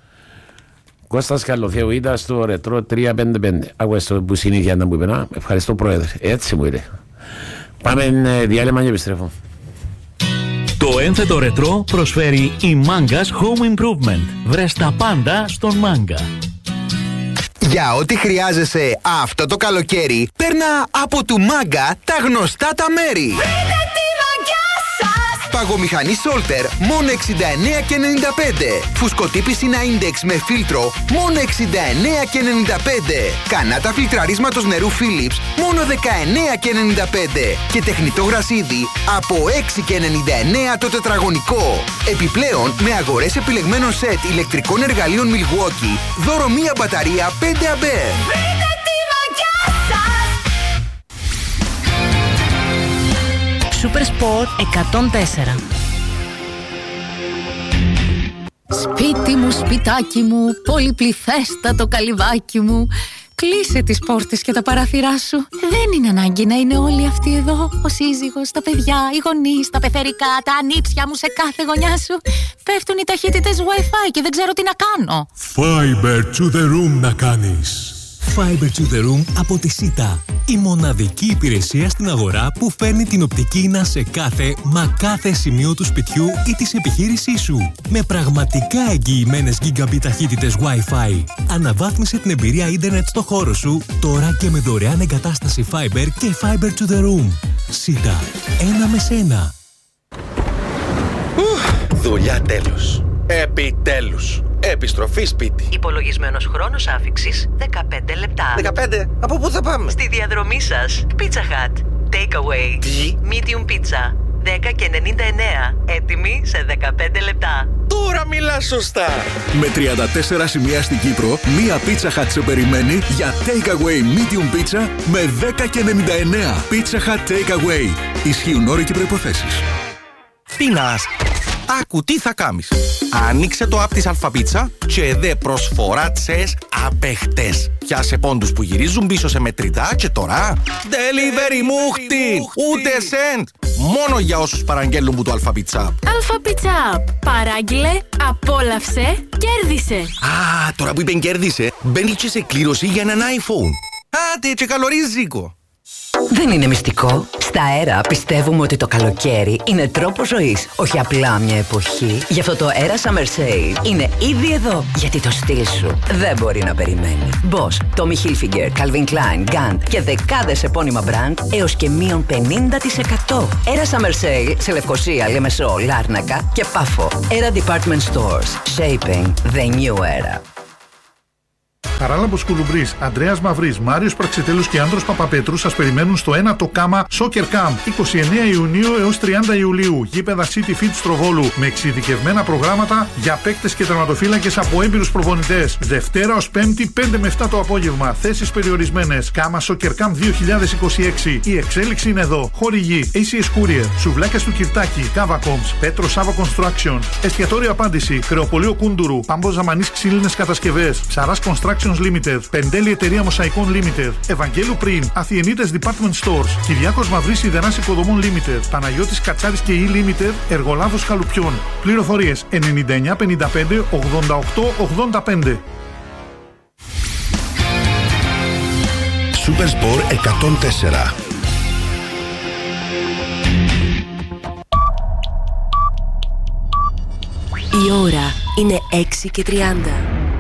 Κώστας Καλοθέου ήταν στο Ρετρό τριακόσια πενήντα πέντε. Άκουες το που συνήθεια ήταν που είπε, να, ευχαριστώ Πρόεδρε. Έτσι μου είπε. Πάμε διάλειμμα και επιστρέφω. Το ένθετο Ρετρό προσφέρει η Mangas Home Improvement. Βρες τα πάντα στον Manga. Για ό,τι χρειάζεσαι αυτό το καλοκαίρι, παίρνα από του Manga τα γνωστά τα μέρη. Παγομηχανή Solter μόνο εξήντα εννέα και ενενήντα πέντε. Φουσκωτή πισίνα Index με φίλτρο μόνο εξήντα εννέα και ενενήντα πέντε. Κανάτα φιλτραρίσματος νερού Philips μόνο δεκαεννέα και ενενήντα πέντε. Και τεχνητό γρασίδι από έξι και ενενήντα εννέα το τετραγωνικό. Επιπλέον με αγορές επιλεγμένων σετ ηλεκτρικών εργαλείων Milwaukee, δώρο μία μπαταρία πέντε αμπέρ. Super Sport εκατόν τέσσερα. Σπίτι μου, σπιτάκι μου, πολυπληθέστατο καλυβάκι μου. Κλείσε τις πόρτες και τα παράθυρά σου. Δεν είναι ανάγκη να είναι όλοι αυτοί εδώ. Ο σύζυγος, τα παιδιά, οι γονείς, τα πεθερικά, τα ανήψια μου σε κάθε γωνιά σου. Πέφτουν οι ταχύτητες Wi-Fi και δεν ξέρω τι να κάνω. Fiber to the room να κάνεις. Fiber to the room από τη Σίτα. Η μοναδική υπηρεσία στην αγορά που φέρνει την οπτική ίνα σε κάθε, μα κάθε σημείο του σπιτιού ή της επιχείρησής σου. Με πραγματικά εγγυημένες gigabit ταχύτητες Wi-Fi. Αναβάθμισε την εμπειρία ίντερνετ στο χώρο σου, τώρα και με δωρεάν εγκατάσταση Fiber και Fiber to the room. Σίτα. Ένα με σένα. Δουλειά τέλος. Επιτέλους. Επιστροφή σπίτι. Υπολογισμένος χρόνος άφιξης δεκαπέντε λεπτά. δεκαπέντε. Από πού θα πάμε? Στη διαδρομή σας. Pizza Hut. Takeaway. Τι? Medium pizza. δέκα και ενενήντα εννέα. Έτοιμη σε δεκαπέντε λεπτά. Τώρα μιλάς σωστά. Με τριάντα τέσσερα σημεία στην Κύπρο, μία Pizza Hut σε περιμένει για Takeaway Medium Pizza με δέκα και ενενήντα εννέα. Pizza Hut Takeaway. Ισχύουν όροι και προϋποθέσεις. Πεινάς. Άκου τι θα κάνεις. Άνοιξε το app της Αλφαπίτσα και δε προσφορά τσες απεχτές. Πιάσε πόντους που γυρίζουν πίσω σε μετρητά και τώρα delivery μούχτη. Ούτε σεντ. Μόνο για όσους παραγγέλνουν που το Αλφαπίτσα. Αλφαπίτσα. Παράγγειλε, απόλαυσε, κέρδισε. Α, τώρα που είπεν κέρδισε, μπαίνει και σε κλήρωση για έναν iPhone. Άντε και καλό ρίζικο. Δεν είναι μυστικό. Στα Αέρα πιστεύουμε ότι το καλοκαίρι είναι τρόπος ζωής, όχι απλά μια εποχή. Γι' αυτό το Αέρα Summer Sale είναι ήδη εδώ, γιατί το στυλ σου δεν μπορεί να περιμένει. Boss, Tommy Hilfiger, Calvin Klein, Gant και δεκάδες επώνυμα brand έως και μείον πενήντα τοις εκατό. Αέρα Summer Sale σε Λευκοσία, Λεμεσό, Λάρνακα και Πάφο. Αέρα Department Stores. Shaping the new era. Χαράλαμπος Κουλουμπρής, Ανδρέας Μαυρής, Μάριος Πραξιτέλους και Άνδρος Παπαπέτρου σας περιμένουν στο ένα το κάμα Soccer Camp είκοσι εννέα Ιουνίου έως τριάντα Ιουλίου. Γήπεδα City Fit Στροβόλου με εξειδικευμένα προγράμματα για παίκτες και τερματοφύλακες από έμπειρους προπονητές. Δευτέρα ως Πέμπτη πέντε με επτά το απόγευμα. Θέσεις περιορισμένες. Κάμα Soccer Camp δύο χιλιάδες είκοσι έξι. Η εξέλιξη είναι εδώ. Χορηγή έι σι ες Courier, Σουβλάκια του Κυρτάκη, Cavacoms, Πέτρο Σάβα Construction, Εστιατόριο Απάντηση, Κρεοπολείο Κούντουρου, Πάμπο Ζαμανής Ξύλινες Κατασκευές, Ψαράς Construction Limited, Πεντέλη Εταιρεία Μοσαϊκών Limited, Ευαγγέλου Πριν, Αθιενίτες Department Stores, Κυριάκος Μαυρής Ιδεράς Οικοδομών Limited, Παναγιώτης Κατσάρης και E Limited, Εργολάβος Καλουπιών. Πληροφορίες ενενήντα εννιά πενήντα πέντε ογδόντα οκτώ ογδόντα πέντε. Supersport εκατόν τέσσερα. Η ώρα είναι έξι και τριάντα.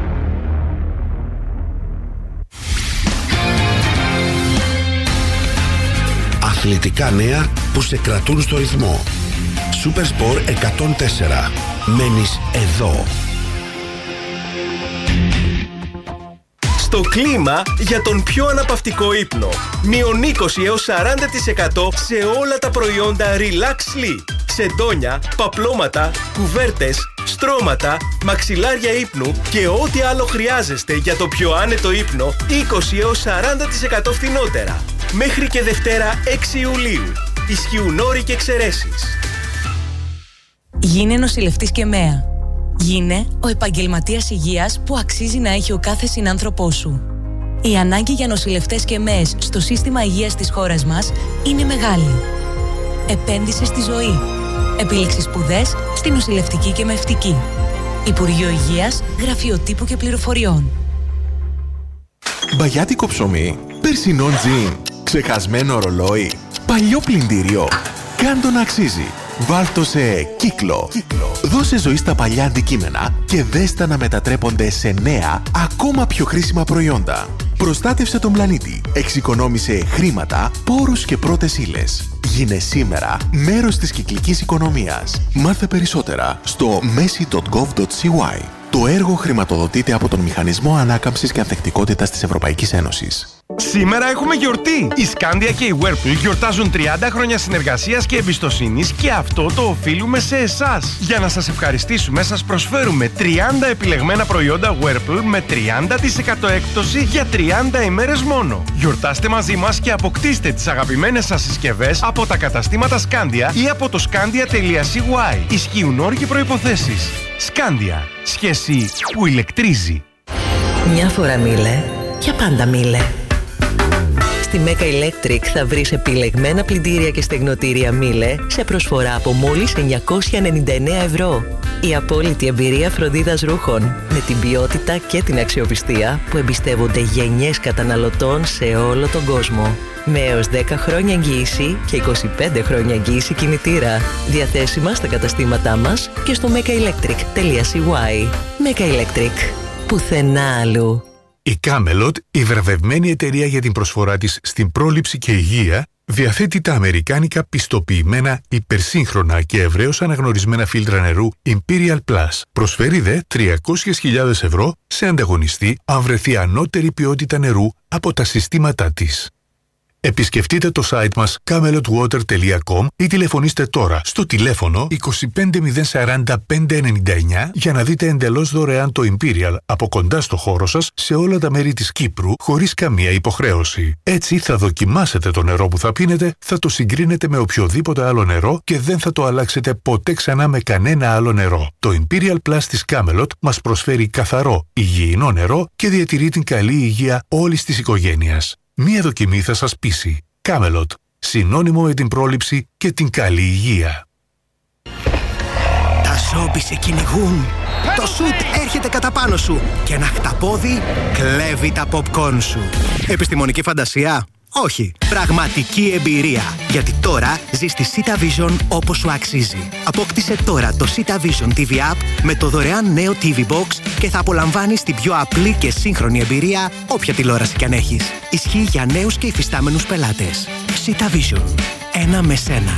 Αθλητικά νέα που σε κρατούν στο ρυθμό. Supersport εκατόν τέσσερα. Μένεις εδώ. Στο κλίμα για τον πιο αναπαυτικό ύπνο. Μείον είκοσι έως σαράντα τοις εκατό σε όλα τα προϊόντα Relax Sleep. Σεντόνια, παπλώματα, κουβέρτες, στρώματα, μαξιλάρια ύπνου και ό,τι άλλο χρειάζεστε για το πιο άνετο ύπνο είκοσι έως σαράντα τοις εκατό φθηνότερα. Μέχρι και Δευτέρα έξι Ιουλίου. Ισχύουν όροι και εξαιρέσεις. Γίνε νοσηλευτής και ΜΕΑ. Γίνε ο επαγγελματίας υγείας που αξίζει να έχει ο κάθε συνάνθρωπός σου. Η ανάγκη για νοσηλευτές και ΜΕΕΣ στο σύστημα υγείας της χώρας μας είναι μεγάλη. Επένδυσε στη ζωή. Επίλεξε σπουδές στη νοσηλευτική και μευτική. Υπουργείο Υγείας, Γραφείο Τύπου και Πληροφοριών. Μπαγιάτικο ψωμί, περσινό τζιν, ξεχασμένο ρολόι, παλιό πλυντήριο. Κάν το να αξίζει. Βάλ' το σε κύκλο. κύκλο. Δώσε ζωή στα παλιά αντικείμενα και δες τα να μετατρέπονται σε νέα, ακόμα πιο χρήσιμα προϊόντα. Προστάτευσε τον πλανήτη. Εξοικονόμησε χρήματα, πόρους και πρώτες ύλες. Γίνε σήμερα μέρος της κυκλικής οικονομίας. Μάθε περισσότερα στο μέση τελεία γκοβ τελεία σι γουάι. Το έργο χρηματοδοτείται από τον Μηχανισμό Ανάκαμψης και Ανθεκτικότητας της Ευρωπαϊκής Ένωσης. Σήμερα έχουμε γιορτή! Η Scandia και η Whirlpool γιορτάζουν τριάντα χρόνια συνεργασίας και εμπιστοσύνης και αυτό το οφείλουμε σε εσάς. Για να σας ευχαριστήσουμε, σας προσφέρουμε τριάντα επιλεγμένα προϊόντα Whirlpool με τριάντα τοις εκατό έκπτωση για τριάντα ημέρες μόνο. Γιορτάστε μαζί μας και αποκτήστε τις αγαπημένες σας συσκευές από τα καταστήματα Scandia ή από το scandia τελεία σι γουάι. Ισχύουν όροι και προϋποθέσεις. Scandia. Σχέση που ηλεκτρίζει. Μια φορά μίλε, για πάντα μίλε. Στη Mega Electric θα βρεις επιλεγμένα πλυντήρια και στεγνοτήρια Miele σε προσφορά από μόλις εννιακόσια ενενήντα εννέα ευρώ. Η απόλυτη εμπειρία φροντίδας ρούχων με την ποιότητα και την αξιοπιστία που εμπιστεύονται γενιές καταναλωτών σε όλο τον κόσμο. Με έως δέκα χρόνια εγγύηση και είκοσι πέντε χρόνια εγγύηση κινητήρα. Διαθέσιμα στα καταστήματά μας και στο mega electric τελεία σι γουάι. Mega Electric. Πουθενά αλλού. Η Camelot, η βραβευμένη εταιρεία για την προσφορά της στην πρόληψη και υγεία, διαθέτει τα αμερικάνικα πιστοποιημένα, υπερσύγχρονα και ευρέως αναγνωρισμένα φίλτρα νερού Imperial Plus. Προσφέρει δε τριακόσιες χιλιάδες ευρώ σε ανταγωνιστή αν βρεθεί ανώτερη ποιότητα νερού από τα συστήματά της. Επισκεφτείτε το site μας camelot water τελεία com ή τηλεφωνήστε τώρα στο τηλέφωνο είκοσι πέντε μηδέν σαράντα πέντε ενενήντα εννέα για να δείτε εντελώς δωρεάν το Imperial από κοντά στο χώρο σας σε όλα τα μέρη της Κύπρου χωρίς καμία υποχρέωση. Έτσι θα δοκιμάσετε το νερό που θα πίνετε, θα το συγκρίνετε με οποιοδήποτε άλλο νερό και δεν θα το αλλάξετε ποτέ ξανά με κανένα άλλο νερό. Το Imperial Plus της Camelot μας προσφέρει καθαρό, υγιεινό νερό και διατηρεί την καλή υγεία όλης της οικογένειας. Μία δοκιμή θα σας πείσει. Camelot. Συνώνυμο με την πρόληψη και την καλή υγεία. Τα ζόμπι σε κυνηγούν. Το σουτ έρχεται κατά πάνω σου. Και ένα χταπόδι κλέβει τα popcorn σου. Επιστημονική φαντασία? Όχι, πραγματική εμπειρία. Γιατί τώρα ζεις τη Sita Vision όπως σου αξίζει. Απόκτησε τώρα το Sita Vision τι βι App με το δωρεάν νέο τι βι Box και θα απολαμβάνεις την πιο απλή και σύγχρονη εμπειρία όποια τηλεόραση κι αν έχεις. Ισχύει για νέους και υφιστάμενους πελάτες. Sita Vision. Ένα με σένα.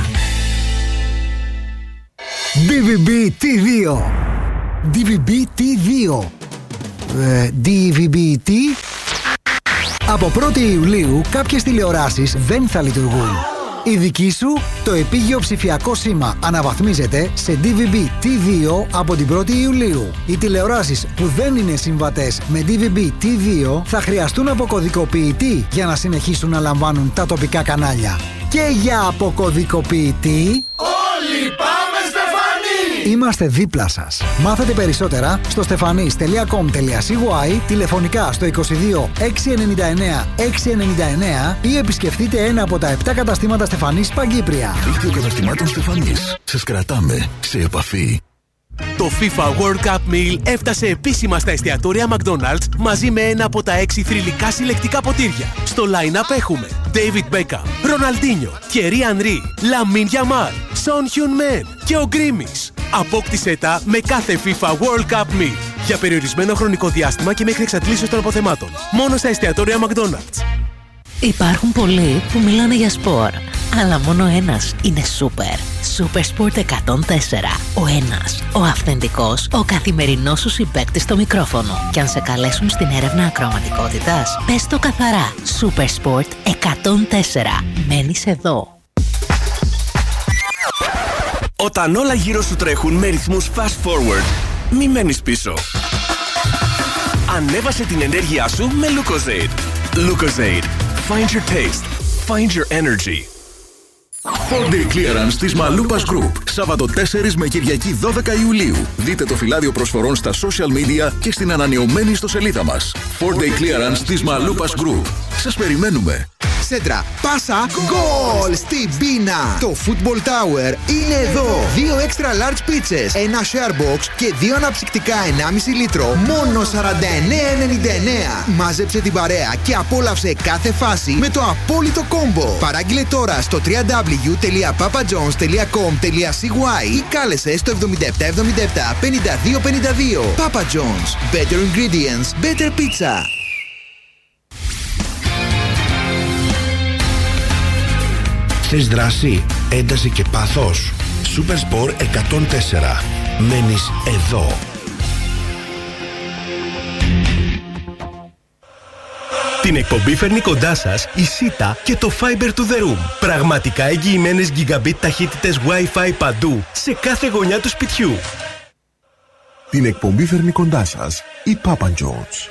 ντι βι μπι τι δύο. ντι βι μπι τι δύο. Ε, ντι βι μπι τι... Από πρώτη Ιουλίου κάποιες τηλεοράσεις δεν θα λειτουργούν. Η δική σου, το επίγειο ψηφιακό σήμα αναβαθμίζεται σε ντι βι μπι τι δύο από την πρώτη Ιουλίου. Οι τηλεοράσεις που δεν είναι συμβατές με ντι βι μπι τι δύο θα χρειαστούν αποκωδικοποιητή για να συνεχίσουν να λαμβάνουν τα τοπικά κανάλια. Και για αποκωδικοποιητή... Όλοι πάμε Στεφανή! Είμαστε δίπλα σας. Μάθετε περισσότερα στο στεφανής τελεία κομ τελεία σι γουάι, τηλεφωνικά στο είκοσι δύο εξακόσια ενενήντα εννέα εξακόσια ενενήντα εννέα ή επισκεφτείτε ένα από τα επτά καταστήματα Στεφανής Παγκύπρια. Δίκτυο καταστημάτων Στεφανής. Σας κρατάμε σε επαφή. Το FIFA World Cup Meal έφτασε επίσημα στα εστιατόρια McDonald's μαζί με ένα από τα έξι θρυλικά συλλεκτικά ποτήρια. Στο line-up έχουμε David Beckham, Ronaldinho, Thierry Henry, Lamine Yamal, Son Heung-min και ο Γκρίμις. Απόκτησέ τα με κάθε FIFA World Cup Meal για περιορισμένο χρονικό διάστημα και μέχρι εξαντλήσεως των αποθεμάτων. Μόνο στα εστιατόρια McDonald's. Υπάρχουν πολλοί που μιλάνε για σπορ, αλλά μόνο ένας είναι σούπερ. Super Sport εκατόν τέσσερα. Ο ένας, ο αυθεντικός, ο καθημερινός σου συμπαίκτης στο μικρόφωνο. Και αν σε καλέσουν στην έρευνα ακροαματικότητας, πες το καθαρά. Super Sport εκατόν τέσσερα. Μένεις εδώ. Όταν όλα γύρω σου τρέχουν με ρυθμούς fast forward, μη μένεις πίσω. Ανέβασε την ενέργειά σου με Lucozade. Lucozade. Find your taste. Find your energy. φορ ντέι Clearance της Μαλούπας Group. Σάββατο τέσσερις με Κυριακή δώδεκα Ιουλίου. Δείτε το φυλάδιο προσφορών στα social media και στην ανανεωμένη ιστοσελίδα μας. φορ ντέι Clearance της Μαλούπας Group. Σας περιμένουμε. Σέντρα, πάσα, γκολ στην πίνα. Το Football Tower είναι εδώ. Δύο extra large pizzas, ένα share box και δύο αναψυκτικά ενάμιση λίτρο. Μόνο σαράντα εννέα ενενήντα εννέα. Μάζεψε την παρέα και απόλαυσε κάθε φάση με το απόλυτο κόμπο. Παράγγειλε τώρα στο double-u double-u double-u τελεία papajohns τελεία com τελεία σι γουάι ή κάλεσε στο εβδομήντα επτά εβδομήντα επτά πενήντα δύο πενήντα δύο. Papa John's. Better ingredients, better pizza. Θες δράση, ένταση και πάθος. Super Sport εκατόν τέσσερα. Μένεις εδώ. Την εκπομπή φέρνει κοντά σας η Sita και το Fiber to the Room. Πραγματικά εγγυημένες gigabit ταχύτητες Wi-Fi παντού, σε κάθε γωνιά του σπιτιού. Την εκπομπή φέρνει κοντά σας η Papa John's.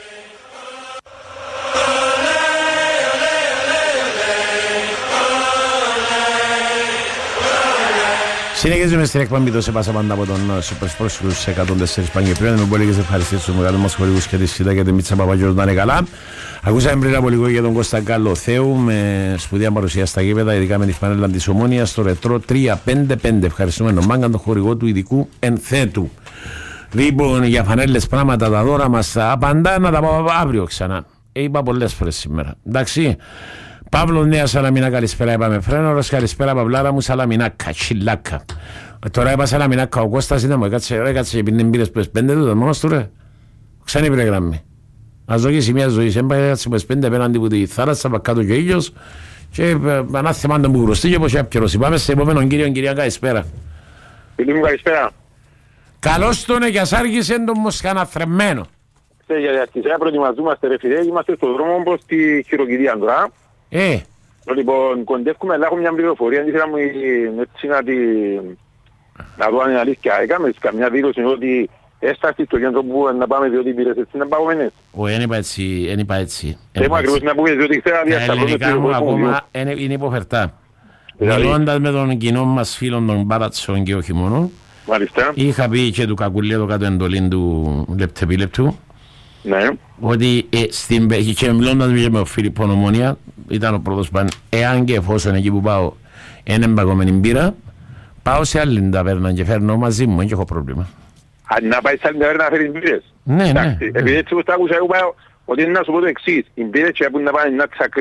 Συνεχίζουμε στην εκπομπή του σε πάσα πάντα από τον Super Sport στους εκατόν τέσσερα Παγκυπρίων. Με πολύ και σε ευχαριστήσω στους μεγάλους μας χορηγούς και τη Σίτα και τη Μίτσα Παπαγιώργου να είναι καλά. Ακούσαμε πριν από λίγο για τον Κώστα Καλοθέου με σπουδαία παρουσία στα γήπεδα, ειδικά με τη φανέλα της Ομόνοιας στο Ρετρό τριακόσια πενήντα πέντε. Ευχαριστούμε τον Μάγκα, τον χορηγό του ειδικού ενθέτου. Λοιπόν, για φανέλες πράγματα τα δώρα μας απαντά, να τα πάω αύριο ξανά. Ε, είπα πολλές φορές σήμερα. Εντάξει. Παύλο Νέα Σαλαμινά, καλησπέρα, είπαμε Φρένορος, καλησπέρα Παυλάρα μου, Σαλαμινά, κατσιλάκα. Τώρα είπα Σαλαμινάκα, ο Κώστας ήταν μου, έκατσε, έκατσε και πίνει μπύρες που πέντε τούτο, μόνος του ρε. Ξανή πήρε γραμμή. Ας δοκίσει μια ζωή, έμπαγε έκατσε που πέντε πέναντι που τη θάλασσα, πα κάτω και ο ήλιος και ανάθεμα τον που γρουστεί και πως έπιερος. Πάμε σε επόμενον κύριο, κυρία, καλησπέρα. Φίλοι μου, καλησπέρα. Καλώς τον και ας άργησε τον μοσχαναθρεμμένο. Για αρχισέα προετοιμαζόμαστε ρε φίλε, είμαστε στον δρόμο προς τη χειροκυρία τώρα. Ε. Λοιπόν, κοντεύουμε, αλλά έχω μια πληροφορία, ήθελα μου έτσι να τη... να δω αν είναι αλήθεια. Έκαμε καμιά δήλωση ότι έστασει στο κέντρο που να πάμε διότι πήρες έτσι να παγωμένες. Όχι, δεν είπα έτσι, δεν είπα έτσι. Θέλω ακριβώς να πούμε διότι θέλω να διασταυρώ. Τα ελληνικά μου ακόμα είναι υποφερτά. Μιλώντας με τον κοινό μας φίλο των Μπάρατσον και όχι μόνο, μάλιστα, είχα πει και του Κακουλή εδώ κάτω εντολήν του λεπτεπίλεπτου, ναι, ότι ε, στην, και μιλώντας με τον Φίλιππο Ομόνια, ήταν ο πρώτος παν, εάν και εφόσον εκεί που πάω είναι εμπαγωμένη μπύρα, πάω σε άλλη ταβέρνα και φέρνω μαζί μου, δεν έχω πρόβλημα. Αν να πάει σε άλλη ταβέρνα να φέρεις μπύρες. Ναι, ναι. Επειδή έτσι που τα άκουσα, εγώ πάω ότι είναι να σου πω το εξής, οι μπύρες που να πάνε να τσακροί,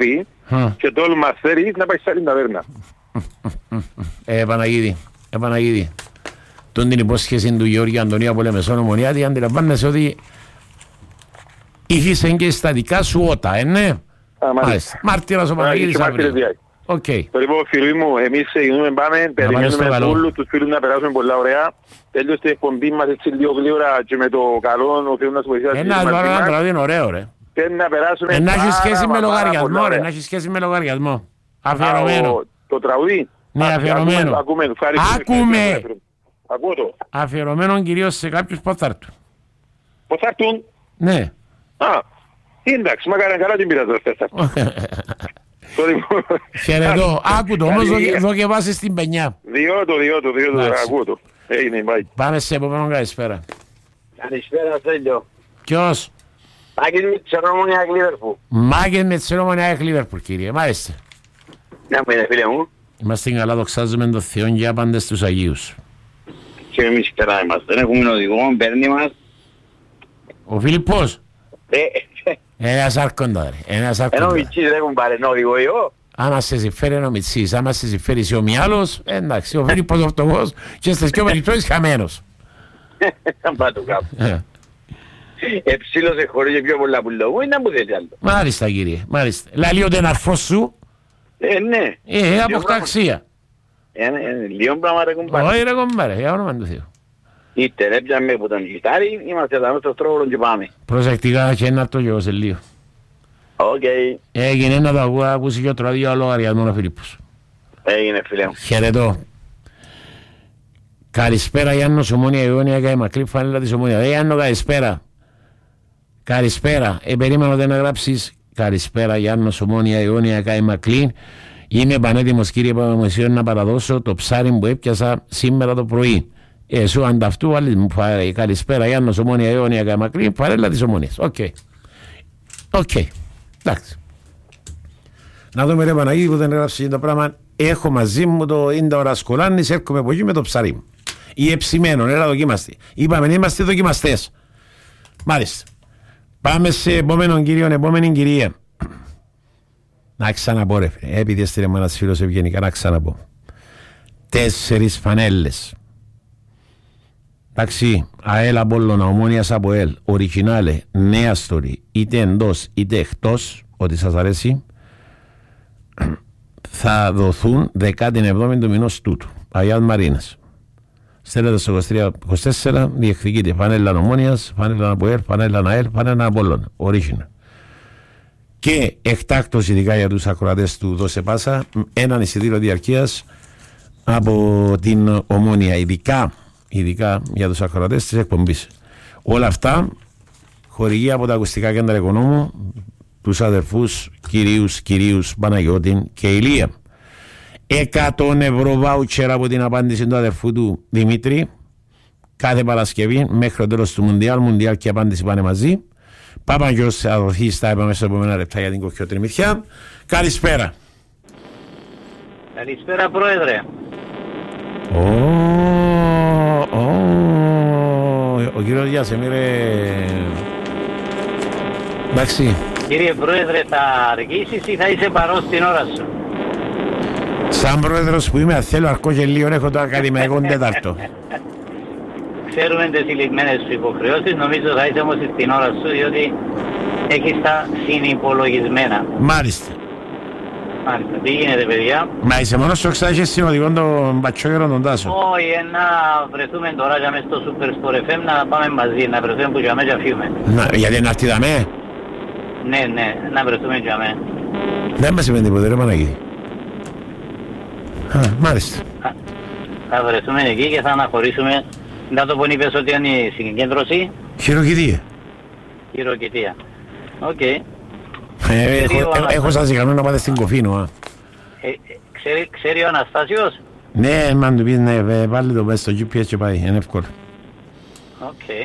και τόλμα θέλει να πάει σε άλλη ταβέρνα. Ε, Παναγίδη, ε, Παναγίδη. Τον την υπόσχεση του Γεώργιου Αντωνίου από Λεμεσόν Ομονιάτη, αντιλαμβάνεσαι ότι είχες και στα δικά σου ότα, ε, ναι. Μάλιστα. Μάρτυρας ο Παναγίδης αύριο. Οκ. Το λοιπόν φίλοι μου, εμείς ξεκινούμε πάμε, περιμένουμε όλους τους φίλους να περάσουμε πολλά ωραία. Τέλος την εκπομπή μας έτσι λίγο γλύωρα και με το καλό ο Θεός να σου βοηθήσει. Ένα δωρεάν τραγούδι είναι ωραίο ρε. Θέλει να περάσουμε να έχει σχέση με λογαριασμό ρε, να έχει σχέση με λογαριασμό. Αφιερωμένο. Το τραγούδι. Ναι, αφιερωμένο. Ακούμε. Άκουμε. Ακούω το. Αφιερωμένο κυρίως σε κάποιους πώς θα έρθουν. Πώς θα έρθουν. Ναι. Α, εντάξει, μακάρι καλά την πήρα τώρα φέστα. Χαιρετώ. Άκου το όμως δοκιμάσεις την πενιά. Διώ το, διώ το, διώ το, ακούω το. Έγινε, μπάει. Πάμε σε επόμενο καλησπέρα. Καλησπέρα, Στέλιο. Ποιος? Μάκης Μητσερομονιάκ Λίβερπουλ. Μάκης Μητσερομονιάκ Λίβερπουλ, κύριε. Μάλιστα. Να μου είναι, φίλε μου. Είμαστε καλά, δοξάζουμε τον Θεό και άπαντες τους Αγίους. Και εμείς καλά είμαστε. Δεν έχουμε οδηγό, παίρνει μας. Ο Φίλιππος. Ένας άρχοντα ρε. Ένας άρχοντα. Ενώ Μητσής δεν έχουν πάρει οδηγό εγώ. Άμα σε συμφέρει ο Μητσής, άμα σε συμφέρει ο Μιάλος, εντάξει, ο Φίλιππος αυτογός και στις δυο περιπτώσεις χαμένος. Αν πάω το κάπου. Εψήλωσε χωρίς και πιο πολλά που λόγω, είναι να μου θέλει άλλο. Μάλιστα κύριε, μάλιστα. Λαλεί ο τεναρφός σου. Ε, ναι. Ε, αποκτά αξία. Ε, λίγο πράγμα ρε κουμπάρε. Όχι ρε κουμπάρε, για όνομα του Θεού. Είτε ρε πιάμε που τον γιστάρι, είμαστε εδώ στο τρόλο και πάμε. Προσεκτικά και να το γιο σε λίγο. Οκ. Έγινε να το ακούσει και ο τραδίο λογαριασμό ο Φίλιππος. Έγινε φίλε μου. Χαιρετώ. Καλησπέρα Γιάννος Ομόνια Ιόνια και η μακρύ φανέλα της Ομόνια. Ε Γιάννο καλησπέρα. Καλησπέρα. Ε περίμενα να γράψεις καλησπέρα Γιάννος Ομόνια Ιόνια και η μακρύ. Είμαι πανέτοιμος κύριε Παπαμεσίου να παραδώσω το ψάρι που έπιασα σήμερα το πρωί. Εσύ ανταυτού άλλη μου φάρε καλησπέρα Γιάννος Ομόνια Ιόνια και η μακρύ φανέλα της Ομόνιας. Οκ. Οκ. Εντάξει. Να δούμε ρε Παναγίδη που δεν έγραψε το πράγμα. Έχω μαζί μου το ίντα ώρα σκολάνης, έρχομαι από εκεί με το ψαρί μου. Ή εψημένο, έλα δοκίμαστε. Είπαμε είμαστε δοκιμαστές. Μάλιστα. Πάμε σε επόμενον κύριο, επόμενη κυρία. Να ξαναπώ ρε φίλε, επειδή έστειλε μου ένας φίλος ευγενικά, να ξαναπώ. Τέσσερις φανέλες. Εντάξει, ΑΕΛ Απόλλωνα, Ομόνιας από ΕΛ, Ορικινάλε, Νέα Στορή, είτε εντός είτε εκτός, ό,τι σας αρέσει, θα δοθούν δεκάτη εβδόμη του μηνός τούτου. Αγιάς Μαρίνας. Στέλνετε στο είκοσι τρία είκοσι τέσσερα, διεκδικείται φανέλα Ομόνιας, φανέλα από ΕΛ, φανέλα ΑΕΛ, φανέλα Απόλλωνα, Ορικινάλε. Και εκτάκτως ειδικά για τους ακροατές του Δώσε Πάσα, έναν εισιτήριο διαρκείας από την Ομόνια, ειδικά, ειδικά για τους ακροατές της εκπομπής. Όλα αυτά χορηγεί από τα ακουστικά κέντρα Οικονόμου, τους αδερφούς κυρίους, κυρίους Παναγιώτην και Ηλία. εκατό ευρώ βάουτσερ από την απάντηση του αδερφού του Δημήτρη κάθε Παρασκευή μέχρι το τέλος του Μουντιάλ. Μουντιάλ και απάντηση πάνε μαζί. Παπαγιός θα δοθεί στα επόμενα επόμενα λεπτά για την κοκκιοτριμηθιά. Καλησπέρα. Καλησπέρα Πρόεδρε. Ο, ο, ο κύριος Γιάσεμιρε. Εντάξει. Κύριε Πρόεδρε, θα αργήσεις ή θα είσαι παρόν στην ώρα σου? Σαν πρόεδρος που είμαι, θέλω αρκώ και λίγο, έχω το ακαδημαϊκό τέταρτο. Ξέρουμε τις ηλικμένες σου υποχρεώσεις, νομίζω θα είσαι όμως στην ώρα σου, διότι έχεις τα συνυπολογισμένα. Μάλιστα. Μάλιστα. Τι γίνεται παιδιά? Μα είσαι μόνος σου εξάχεις συνοδηγόν τον Πατσόγερο τον Τάσο? Όχι, να βρεθούμε τώρα για μέσα στο Super Sport εφ εμ να πάμε μαζί, να βρεθούμε που για μέσα φύγουμε. Γιατί να έρθει δαμέ? Ναι, ναι, να βρεθούμε για μέ. Δεν μας είπε τίποτε ρε Παναγίδη. Α, μάλιστα. Θα βρεθούμε εκεί και θα αναχωρήσουμε. Να το πον είπες ότι είναι η συγκέντρωση. Χειροκητία. Χειροκητία. Οκ. Έχω σας ικανό να πάτε στην Κοφίνο. Ξέρει ο Αναστάσιος? Ναι, μαν του πεις ναι, βάλει το μέσα στο τζι πι ες και πάει, είναι εύκολο. Οκ.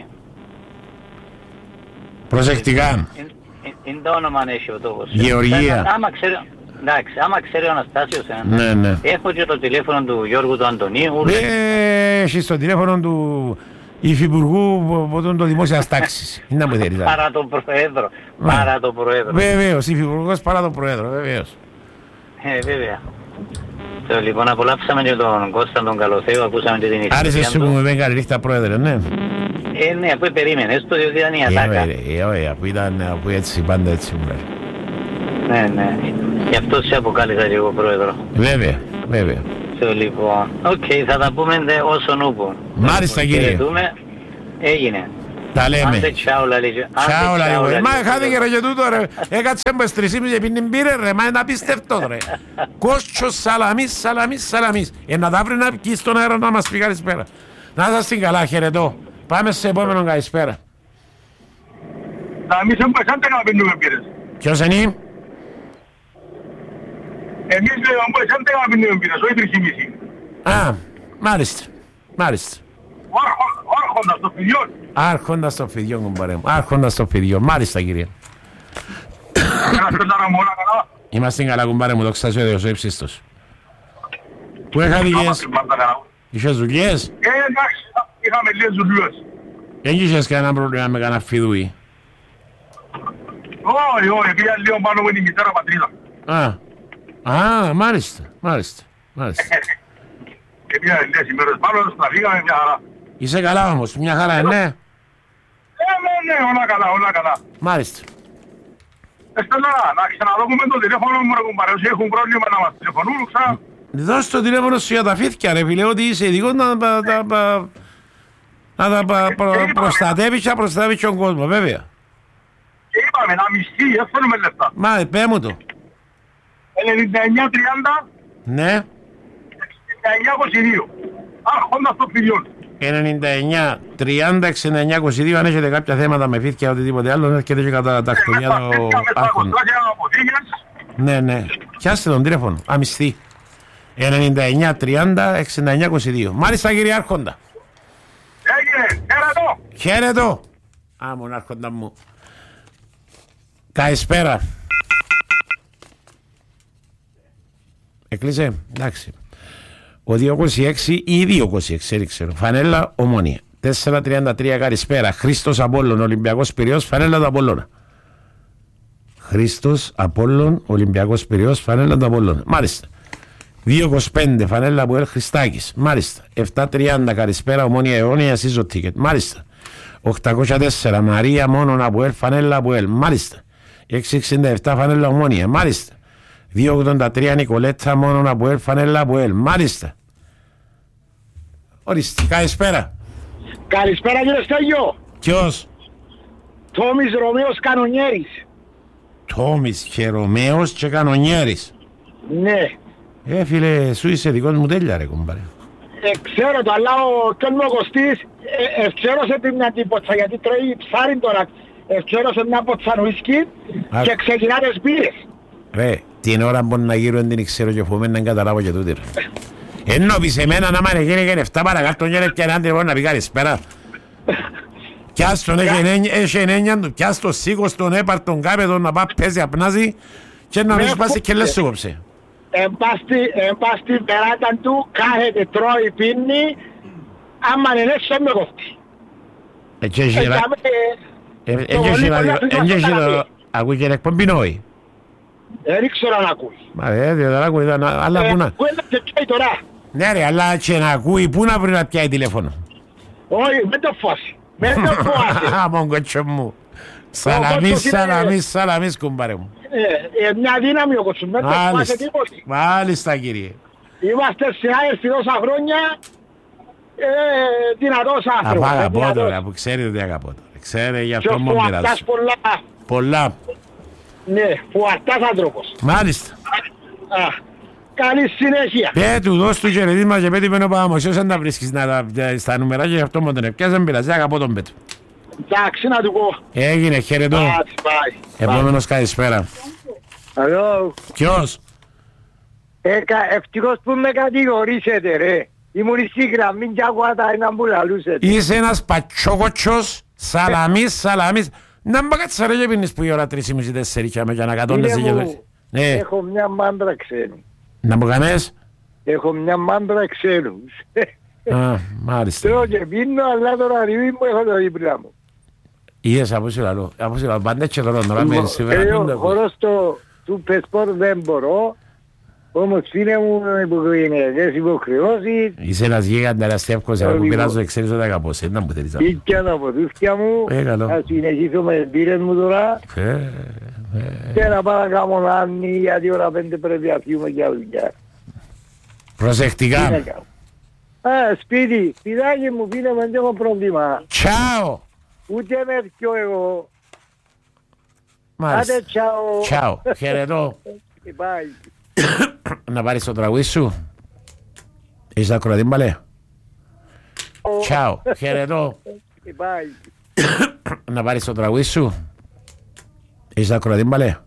Προσεκτικά. Είναι το όνομα αν έχει ο τόπος. Γεωργία. Εντάξει, άμα ξέρει ο Αναστάσιος, ναι, ναι. Έχω και το τηλέφωνο του Γιώργου του Αντωνίου. Ναι, έχεις το τηλέφωνο του υφυπουργού των δημόσιας τάξης. Είναι να μου θέλεις. Παρά τον Προέδρο. Παρά τον Προέδρο. Βεβαίως, υφυπουργός παρά τον Προέδρο, βεβαίως. Ε, βέβαια. Το, λοιπόν, απολαύσαμε και τον Κώστα τον Καλοθέο, ακούσαμε και την ιστορία. Άρεσε σου που μου είπε καλή νύχτα, πρόεδρε, ναι. Ε, ναι, αφού περίμενες το, διότι ήταν η ατάκα. Ε, όχι, αφού ήταν, αφού έτσι, πάντα έτσι μου λέει. Ναι, ναι. Γι' αυτό σε αποκάλυψα και εγώ, πρόεδρο. Βέβαια, βέβαια. Το, λοιπόν, οκ, okay, θα τα πούμε δε όσον ούπο. Μάλιστα, κύριε. Έγινε. Τα λέμε. Άντε, τσάου, λαλίγιο. Τσάου, λαλίγιο. Μα χάθηκε ρε και τούτο ρε. Έκατσε μπες τρεις ήμις και πίνει μπύρε ρε. Μα είναι απίστευτο ρε. Κότσος σαλαμίς, σαλαμίς, σαλαμίς. Ε, να τα βρει να πει στον αέρα να μας πει καλησπέρα. Να σας την καλά, χαιρετώ. Πάμε σε επόμενο καλησπέρα. Να εμείς εμπέσαντε να πίνουμε μπύρες. Ποιος είναι? Εμείς εμπέσαντε να πίνουμε μπύρες, όχι τρεις και μισή. Α, μάλιστα, μάλιστα. Άρχοντας των φιδιών. Άρχοντας των φιδιών, κουμπάρε μου. Άρχοντας των φιδιών. Μάλιστα, κύριε. Είμαστε καλά, κουμπάρε μου, δόξα τω Θεώ, ο ύψιστος. Πού είχα δουλειές? Είχες δουλειές? Ε, εντάξει, είχαμε λίγες δουλειές. Δεν είχες κανένα πρόβλημα με κανένα φιδούι? Όχι, όχι, πήγα λίγο πάνω με την μητέρα πατρίδα. Α, α, μάλιστα, μάλιστα, μάλιστα. Και πήγα λίγες ημέρες πάνω, στα φύγαμε μια χαρά. Είσαι καλά όμως, μια χαρά, ναι. Ε, ναι, ναι, όλα καλά, όλα καλά. Μάλιστα. Έστελα, να ξαναδούμε το τηλέφωνο μου, ρε κουμπάρε, όσοι έχουν πρόβλημα να μας τηλεφωνούν, ξανά. Δώσ' το τηλέφωνο σου για τα φύθκια, ρε φίλε, ότι είσαι ειδικός να τα προστατεύεις και να προστατεύεις τον κόσμο, βέβαια. Και είπαμε, να μισθεί, δεν θέλουμε λεφτά. Μα, πέ μου το. ενενήντα εννιά τριάντα Ναι. εξήντα εννιά είκοσι δύο. Άρχοντας των φιδιών. ενενήντα εννιά τριάντα εξήντα εννιά είκοσι δύο. Αν έχετε κάποια θέματα με φύθκια ή οτιδήποτε άλλο, έρχεται και κατά τα χτονιά το άρχοντα. Ναι, ναι. Πιάστε τον τηλέφωνο. Αμισθή. ενενήντα εννιά τριάντα εξήντα εννιά είκοσι δύο. Μάλιστα, κύριε Άρχοντα. Έγινε. Χαίρετο. Χαίρετο. Α, mon Άρχοντα μου. Καλησπέρα. Έκλεισε. Εντάξει. Ο δύο είκοσι έξι ή δύο είκοσι έξι, δεν ξέρω. Φανέλα Ομόνια. τέσσερα τριάντα τρία καλησπέρα. Χρήστος Απόλλων, Ολυμπιακός Πειραιώς, φανέλα του Απόλλωνα. Χρήστος Απόλλων, Ολυμπιακός Πειραιώς, φανέλα του Απόλλωνα. Μάλιστα. δύο είκοσι πέντε φανέλα από Ελ Χριστάκης. Μάλιστα. επτά τριάντα καλησπέρα Ομόνια Αιώνια Σίζο Τίκετ. Μάλιστα. οκτακόσια τέσσερα Μαρία Μόνον από Ελ, φανέλα από Ελ. Μάλιστα. έξι εξήντα επτά φανέλα Ομόνια. Μάλιστα. δύο ογδόντα τρία Νικολέτσα Μόνον από Ελ, φανέλα από Ελ. Μάλιστα. Ορίστε. Καλησπέρα. Καλησπέρα κύριε Στέλιο. Ποιος? Τόμις Ρωμαίος Κανονιέρης. Τόμις και Ρωμαίος και Κανονιέρης. Ναι. Ε, φίλε, σου είσαι δικός μου τέλεια, ρε κομπάρε. Ε, ξέρω το, αλλά ο τον μου ο Κωστής ε, ευκαιρώσε την μια τύποτσα, γιατί τρώει ψάριν τώρα. Ευκαιρώσε μια ποτσα ουίσκι και ξεκινά τις μπύρες. Ρε, την ώρα μπορεί να γύρω την ξέρω και φοβάμαι να καταλάβω και τούτη. Ενώ πεις εμένα να μ' γίνει και εφτά παρακάτω και είναι άντρε μπορεί να πει καλησπέρα. Πιάσ' τον, έχει ενένια του, πιάσ' τον σήκος τον έπαρ τον κάπεδο να πάει παίζει απνάζει και να μην σπάσει και λες σου κόψε. Εν πας στην περάτα του, κάθεται, τρώει, πίνει, άμα είναι έτσι με κόφτει. Έτσι έχει ραδιό, ακούει και εκπομπή νόη. Δεν ξέρω να ακούει. Μα δεν ακούει, αλλά πού να... Ναι ρε, αλλά και να ακούει, πού να βρει να πιάει τηλέφωνο. Όχι, με το φώσει. Με το φώσει. Α, μον κότσο μου. Σαλαμίς, σαλαμίς, σαλαμίς κουμπάρε μου. Μια δύναμη ο κότσος, με το φάσει τίποτα. Μάλιστα κύριε. Είμαστε συνάδελφοι τόσα χρόνια, δυνατός άνθρωπος. Αγαπώ τώρα, που ξέρετε τι αγαπώ τώρα. Ξέρετε για αυτό μου μοιράζω. Πολλά. Ναι, φουαρτάς άνθρωπος. Μάλιστα. Καλή συνέχεια. Πέ του, δώσ' του χαιρετίσμα και πέτει πένω παγαμοσιός αν τα βρίσκεις στα νούμερα και αυτό μου τον έπιασαν πειράζει, αγαπώ τον πέτου. Εντάξει, να του πω. Έγινε, χαιρετώ. Επόμενος καλησπέρα. Αλλό. Ποιος? Ευτυχώς που με κατηγορήσετε ρε. Ήμουν στη γραμμή και ακούω τα ένα που λαλούσετε. Είσαι ένας πατσόκοτσος, σαλαμίς, σαλαμίς. Να μπα κάτσα ρε και πίνεις που η ώρα τρεις και μισή τέσσερις για να κατώνεσαι και δώσεις. Έχω μια μάντρα ξένου. Να μου κάνεις? Έχω μια μάντρα ξένους. Α, μάλιστα. Τρώω και πίνω, αλλά το ραδίβι μου έχω το δίπλα μου. Είδες από σου λαλό, από σου λαλό, πάντα και τώρα, τώρα με σήμερα. Χωρός του πεσπορ δεν μπορώ, Όμως φίλε μου, οικογενειακές υποχρεώσεις. Είσαι ένας γίγαντα, ένας στεύκος, εγώ που πειράζω, ξέρεις ότι αγαπώ σε, να μου θέλεις να πω. Πήκια από δούφια μου, θα συνεχίσω με τις μπύρες μου τώρα. Και να πάω να κάνω λάνι, γιατί ώρα πέντε πρέπει να φύγουμε για δουλειά. Προσεκτικά. Α, σπίτι, σπιτάκι μου φίλε μου, δεν έχω πρόβλημα. Τσάω. Ούτε με πιω εγώ. Μάλιστα. Άντε τσάω. Τσάω, χαιρετώ. Να πάρεις το τραγούδι σου. Είσαι ακροατή μπαλέ. Τσάω, χαιρετώ. Να πάρεις το τραγούδι σου. Είσαι ακροατή μπαλέ.